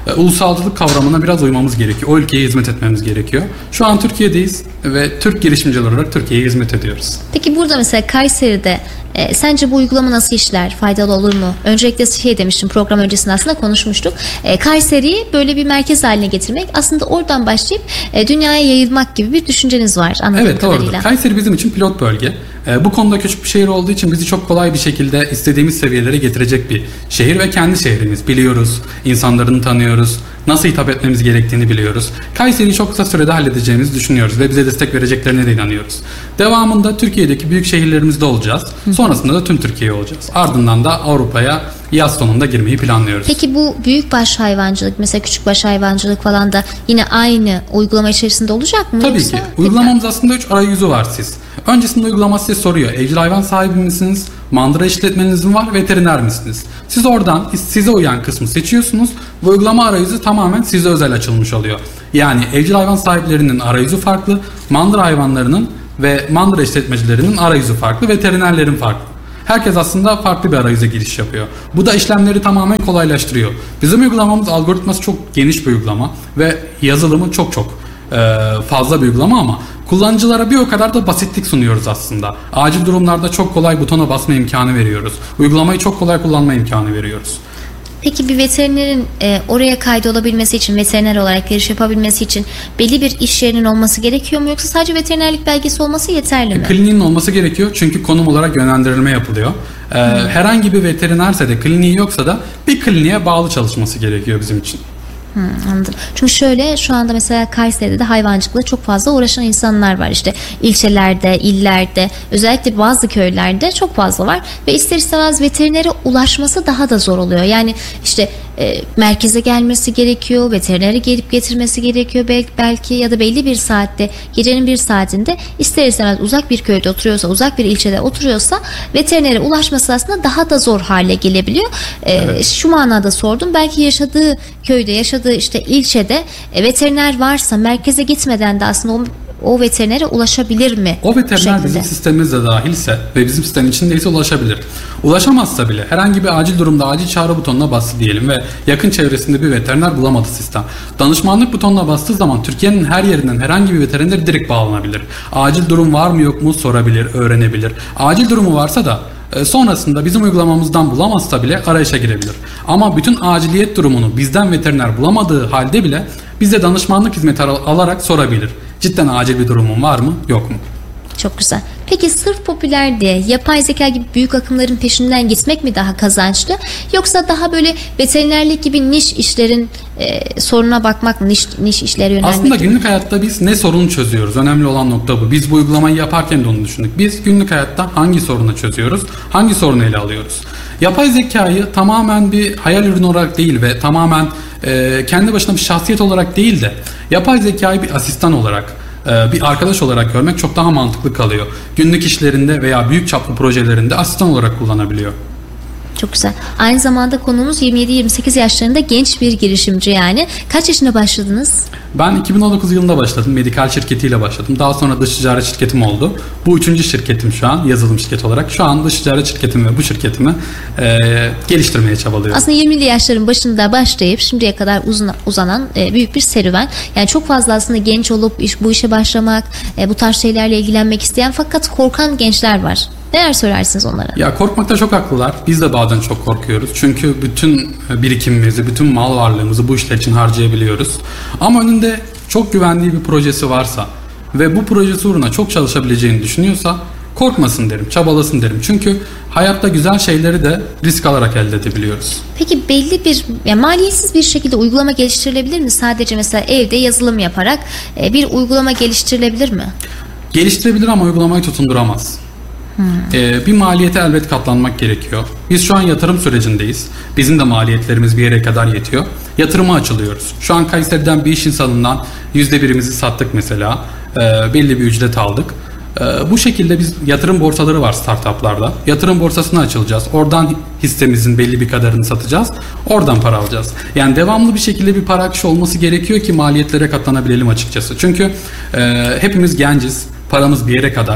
e, ulusalcılık kavramına biraz uymamız gerekiyor. O ülkeye hizmet etmemiz gerekiyor. Şu an Türkiye'deyiz ve Türk girişimciler olarak Türkiye'ye hizmet ediyoruz. Peki burada mesela Kayseri'de e, sence bu uygulama nasıl işler? Faydalı olur mu? Öncelikle şey demiştim, program öncesinde aslında konuşmuştuk. E, Kayseri'yi böyle bir merkez haline getirmek, aslında oradan başlayıp e, dünyaya yayılmak gibi bir düşünceniz var anladığım evet, kadarıyla. Evet doğru. Kayseri bizim için pilot bölge. E, bu konuda küçük bir şehir olduğu için bizi çok kolay bir şekilde istediğimiz seviyelere getirecek bir şehir ve kendi şehrimiz. Biliyoruz, insanlarını tanıyoruz, nasıl hitap etmemiz gerektiğini biliyoruz. Kayseri'yi çok kısa sürede halledeceğimizi düşünüyoruz ve bize destek vereceklerine de inanıyoruz. Devamında Türkiye'deki büyük şehirlerimizde olacağız. Sonrasında da tüm Türkiye olacağız. Ardından da Avrupa'ya yaz sonunda girmeyi planlıyoruz. Peki bu büyükbaş hayvancılık, mesela küçükbaş hayvancılık falan da yine aynı uygulama içerisinde olacak mı? Tabii Yoksa ki. Uygulamamız aslında üç arayüzü var siz. Öncesinde uygulama size soruyor. Evcil hayvan sahibi misiniz? Mandıra işletmeniz mi var? Veteriner misiniz? Siz oradan size uyan kısmı seçiyorsunuz. Bu uygulama arayüzü tamamen size özel açılmış oluyor. Yani evcil hayvan sahiplerinin arayüzü farklı, mandıra hayvanlarının ve mandıra işletmecilerinin arayüzü farklı, veterinerlerin farklı. Herkes aslında farklı bir arayüze giriş yapıyor. Bu da işlemleri tamamen kolaylaştırıyor. Bizim uygulamamız algoritması çok geniş bir uygulama ve yazılımı çok çok fazla bir uygulama ama kullanıcılara bir o kadar da basitlik sunuyoruz aslında. Acil durumlarda çok kolay butona basma imkanı veriyoruz. Uygulamayı çok kolay kullanma imkanı veriyoruz. Peki bir veterinerin e, oraya kaydolabilmesi için, veteriner olarak giriş yapabilmesi için belli bir iş yerinin olması gerekiyor mu, yoksa sadece veterinerlik belgesi olması yeterli mi? E, kliniğin olması gerekiyor çünkü konum olarak yönlendirilme yapılıyor. E, hmm. Herhangi bir veterinerse de, kliniği yoksa da bir kliniğe bağlı çalışması gerekiyor bizim için. Hmm, anladım. Çünkü şöyle, şu anda mesela Kayseri'de de hayvancılıkla çok fazla uğraşan insanlar var. İşte ilçelerde, illerde, özellikle bazı köylerde çok fazla var ve ister istemez veterinere ulaşması daha da zor oluyor. Yani işte e, merkeze gelmesi gerekiyor, veterineri gelip getirmesi gerekiyor belki, belki ya da belli bir saatte, gecenin bir saatinde ister istemez uzak bir köyde oturuyorsa, uzak bir ilçede oturuyorsa veterinere ulaşması aslında daha da zor hale gelebiliyor. E, evet. Şu manada sordum, belki yaşadığı köyde, yaşadığı işte ilçede e, veteriner varsa merkeze gitmeden de aslında o, o veterinere ulaşabilir mi? O veteriner bizim sistemimizde dahilse ve bizim sistemin içindeyse ulaşabilir. Ulaşamazsa bile herhangi bir acil durumda acil çağrı butonuna bastı diyelim ve yakın çevresinde bir veteriner bulamadı sistem. Danışmanlık butonuna bastığı zaman Türkiye'nin her yerinden herhangi bir veteriner direkt bağlanabilir. Acil durum var mı yok mu sorabilir, öğrenebilir. Acil durumu varsa da sonrasında bizim uygulamamızdan bulamazsa bile arayışa girebilir. Ama bütün aciliyet durumunu bizden veteriner bulamadığı halde bile bize danışmanlık hizmeti alarak sorabilir. Cidden acil bir durumun var mı, yok mu? Çok güzel. Peki sırf popüler diye yapay zeka gibi büyük akımların peşinden gitmek mi daha kazançlı? Yoksa daha böyle veterinerlik gibi niş işlerin e, soruna bakmak mı? Niş, niş işlere yönelmek Aslında gibi. Günlük hayatta biz ne sorunu çözüyoruz? Önemli olan nokta bu. Biz bu uygulamayı yaparken de onu düşündük. Biz günlük hayatta hangi sorunu çözüyoruz? Hangi sorunu ele alıyoruz? Yapay zekayı tamamen bir hayal ürünü olarak değil ve tamamen e, kendi başına bir şahsiyet olarak değil de yapay zekayı bir asistan olarak, bir arkadaş olarak görmek çok daha mantıklı kalıyor. Günlük işlerinde veya büyük çaplı projelerinde asistan olarak kullanabiliyor. Çok güzel. Aynı zamanda konuğumuz yirmi yedi yirmi sekiz yaşlarında genç bir girişimci yani. Kaç yaşında başladınız? Ben iki bin on dokuz yılında başladım. Medikal şirketiyle başladım. Daha sonra dış ticaret şirketim oldu. Bu üçüncü şirketim şu an yazılım şirketi olarak. Şu an dış ticaret şirketimi ve bu şirketimi e, geliştirmeye çabalıyorum. Aslında yirmili yaşların başında başlayıp şimdiye kadar uzun, uzanan e, büyük bir serüven. Yani çok fazla aslında genç olup iş, bu işe başlamak, e, bu tarz şeylerle ilgilenmek isteyen fakat korkan gençler var. Neler söylersiniz onlara? Ya korkmakta çok haklılar. Biz de bazen çok korkuyoruz. Çünkü bütün birikimimizi, bütün mal varlığımızı bu işler için harcayabiliyoruz. Ama önünde çok güvendiği bir projesi varsa ve bu projesi uğruna çok çalışabileceğini düşünüyorsa korkmasın derim, çabalasın derim. Çünkü hayatta güzel şeyleri de risk alarak elde edebiliyoruz. Peki belli bir, yani maliyetsiz bir şekilde uygulama geliştirilebilir mi? Sadece mesela evde yazılım yaparak bir uygulama geliştirilebilir mi? Geliştirebilir ama uygulamayı tutunduramaz. Hmm. Ee, bir maliyete elbet katlanmak gerekiyor. Biz şu an yatırım sürecindeyiz. Bizim de maliyetlerimiz bir yere kadar yetiyor. Yatırıma açılıyoruz. Şu an Kayseri'den bir iş insanından yüzde birimizi sattık mesela. Ee, belli bir ücret aldık. Ee, bu şekilde biz yatırım borsaları var startuplarda. Yatırım borsasına açılacağız. Oradan hissemizin belli bir kadarını satacağız. Oradan para alacağız. Yani devamlı bir şekilde bir para akışı olması gerekiyor ki maliyetlere katlanabilelim açıkçası. Çünkü e, hepimiz genciz. Paramız bir yere kadar.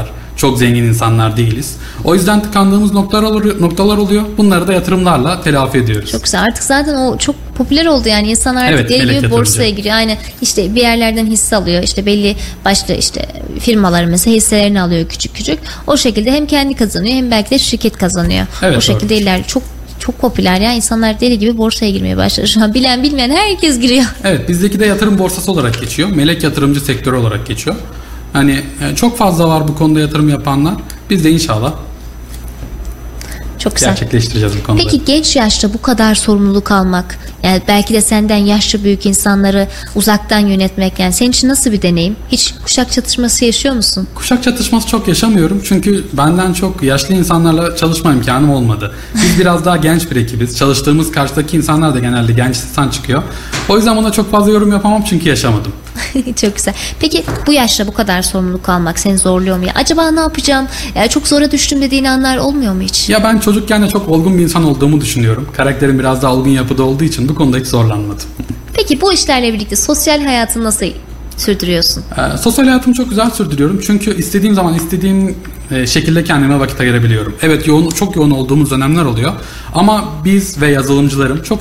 çok zengin insanlar değiliz. O yüzden tıkandığımız noktalar oluyor, noktalar oluyor. Bunları da yatırımlarla telafi ediyoruz. Çok güzel. Artık zaten o çok popüler oldu yani. İnsanlar artık Evet, deli melek gibi borsaya giriyor. Aynı işte bir yerlerden hisse alıyor. İşte belli başlı işte firmaların mesela hisselerini alıyor küçük küçük. O şekilde hem kendi kazanıyor hem belki de şirket kazanıyor. Evet, o şekilde doğru. ilerliyor. Çok çok popüler ya. İnsanlar deli gibi borsaya girmeye başladı. Şu an bilen bilmeyen herkes giriyor. Evet, bizdeki de yatırım borsası olarak geçiyor. Melek yatırımcı sektörü olarak geçiyor. Hani e, çok fazla var bu konuda yatırım yapanlar. Biz de inşallah Çok güzel. gerçekleştireceğiz bu konuda. Peki genç yaşta bu kadar sorumluluk almak, yani belki de senden yaşça büyük insanları uzaktan yönetmek, yani senin için nasıl bir deneyim? Hiç kuşak çatışması yaşıyor musun? Kuşak çatışması çok yaşamıyorum çünkü benden çok yaşlı insanlarla çalışma imkanım olmadı. Biz biraz daha genç bir ekibiz. Çalıştığımız karşıdaki insanlar da genelde genç insan çıkıyor. O yüzden buna çok fazla yorum yapamam çünkü yaşamadım. Çok güzel. Peki bu yaşta bu kadar sorumluluk almak seni zorluyor mu? Ya acaba ne yapacağım? Ya çok zora düştüm dediğin anlar olmuyor mu hiç? Ya ben çocukken de çok olgun bir insan olduğumu düşünüyorum. Karakterim biraz daha olgun yapıda olduğu için bu konuda hiç zorlanmadım. Peki bu işlerle birlikte sosyal hayatını nasıl sürdürüyorsun? Ee, sosyal hayatımı çok güzel sürdürüyorum. Çünkü istediğim zaman istediğim e, şekilde kendime vakit ayırabiliyorum. Evet, yoğun, çok yoğun olduğumuz dönemler oluyor. Ama biz ve yazılımcılarım çok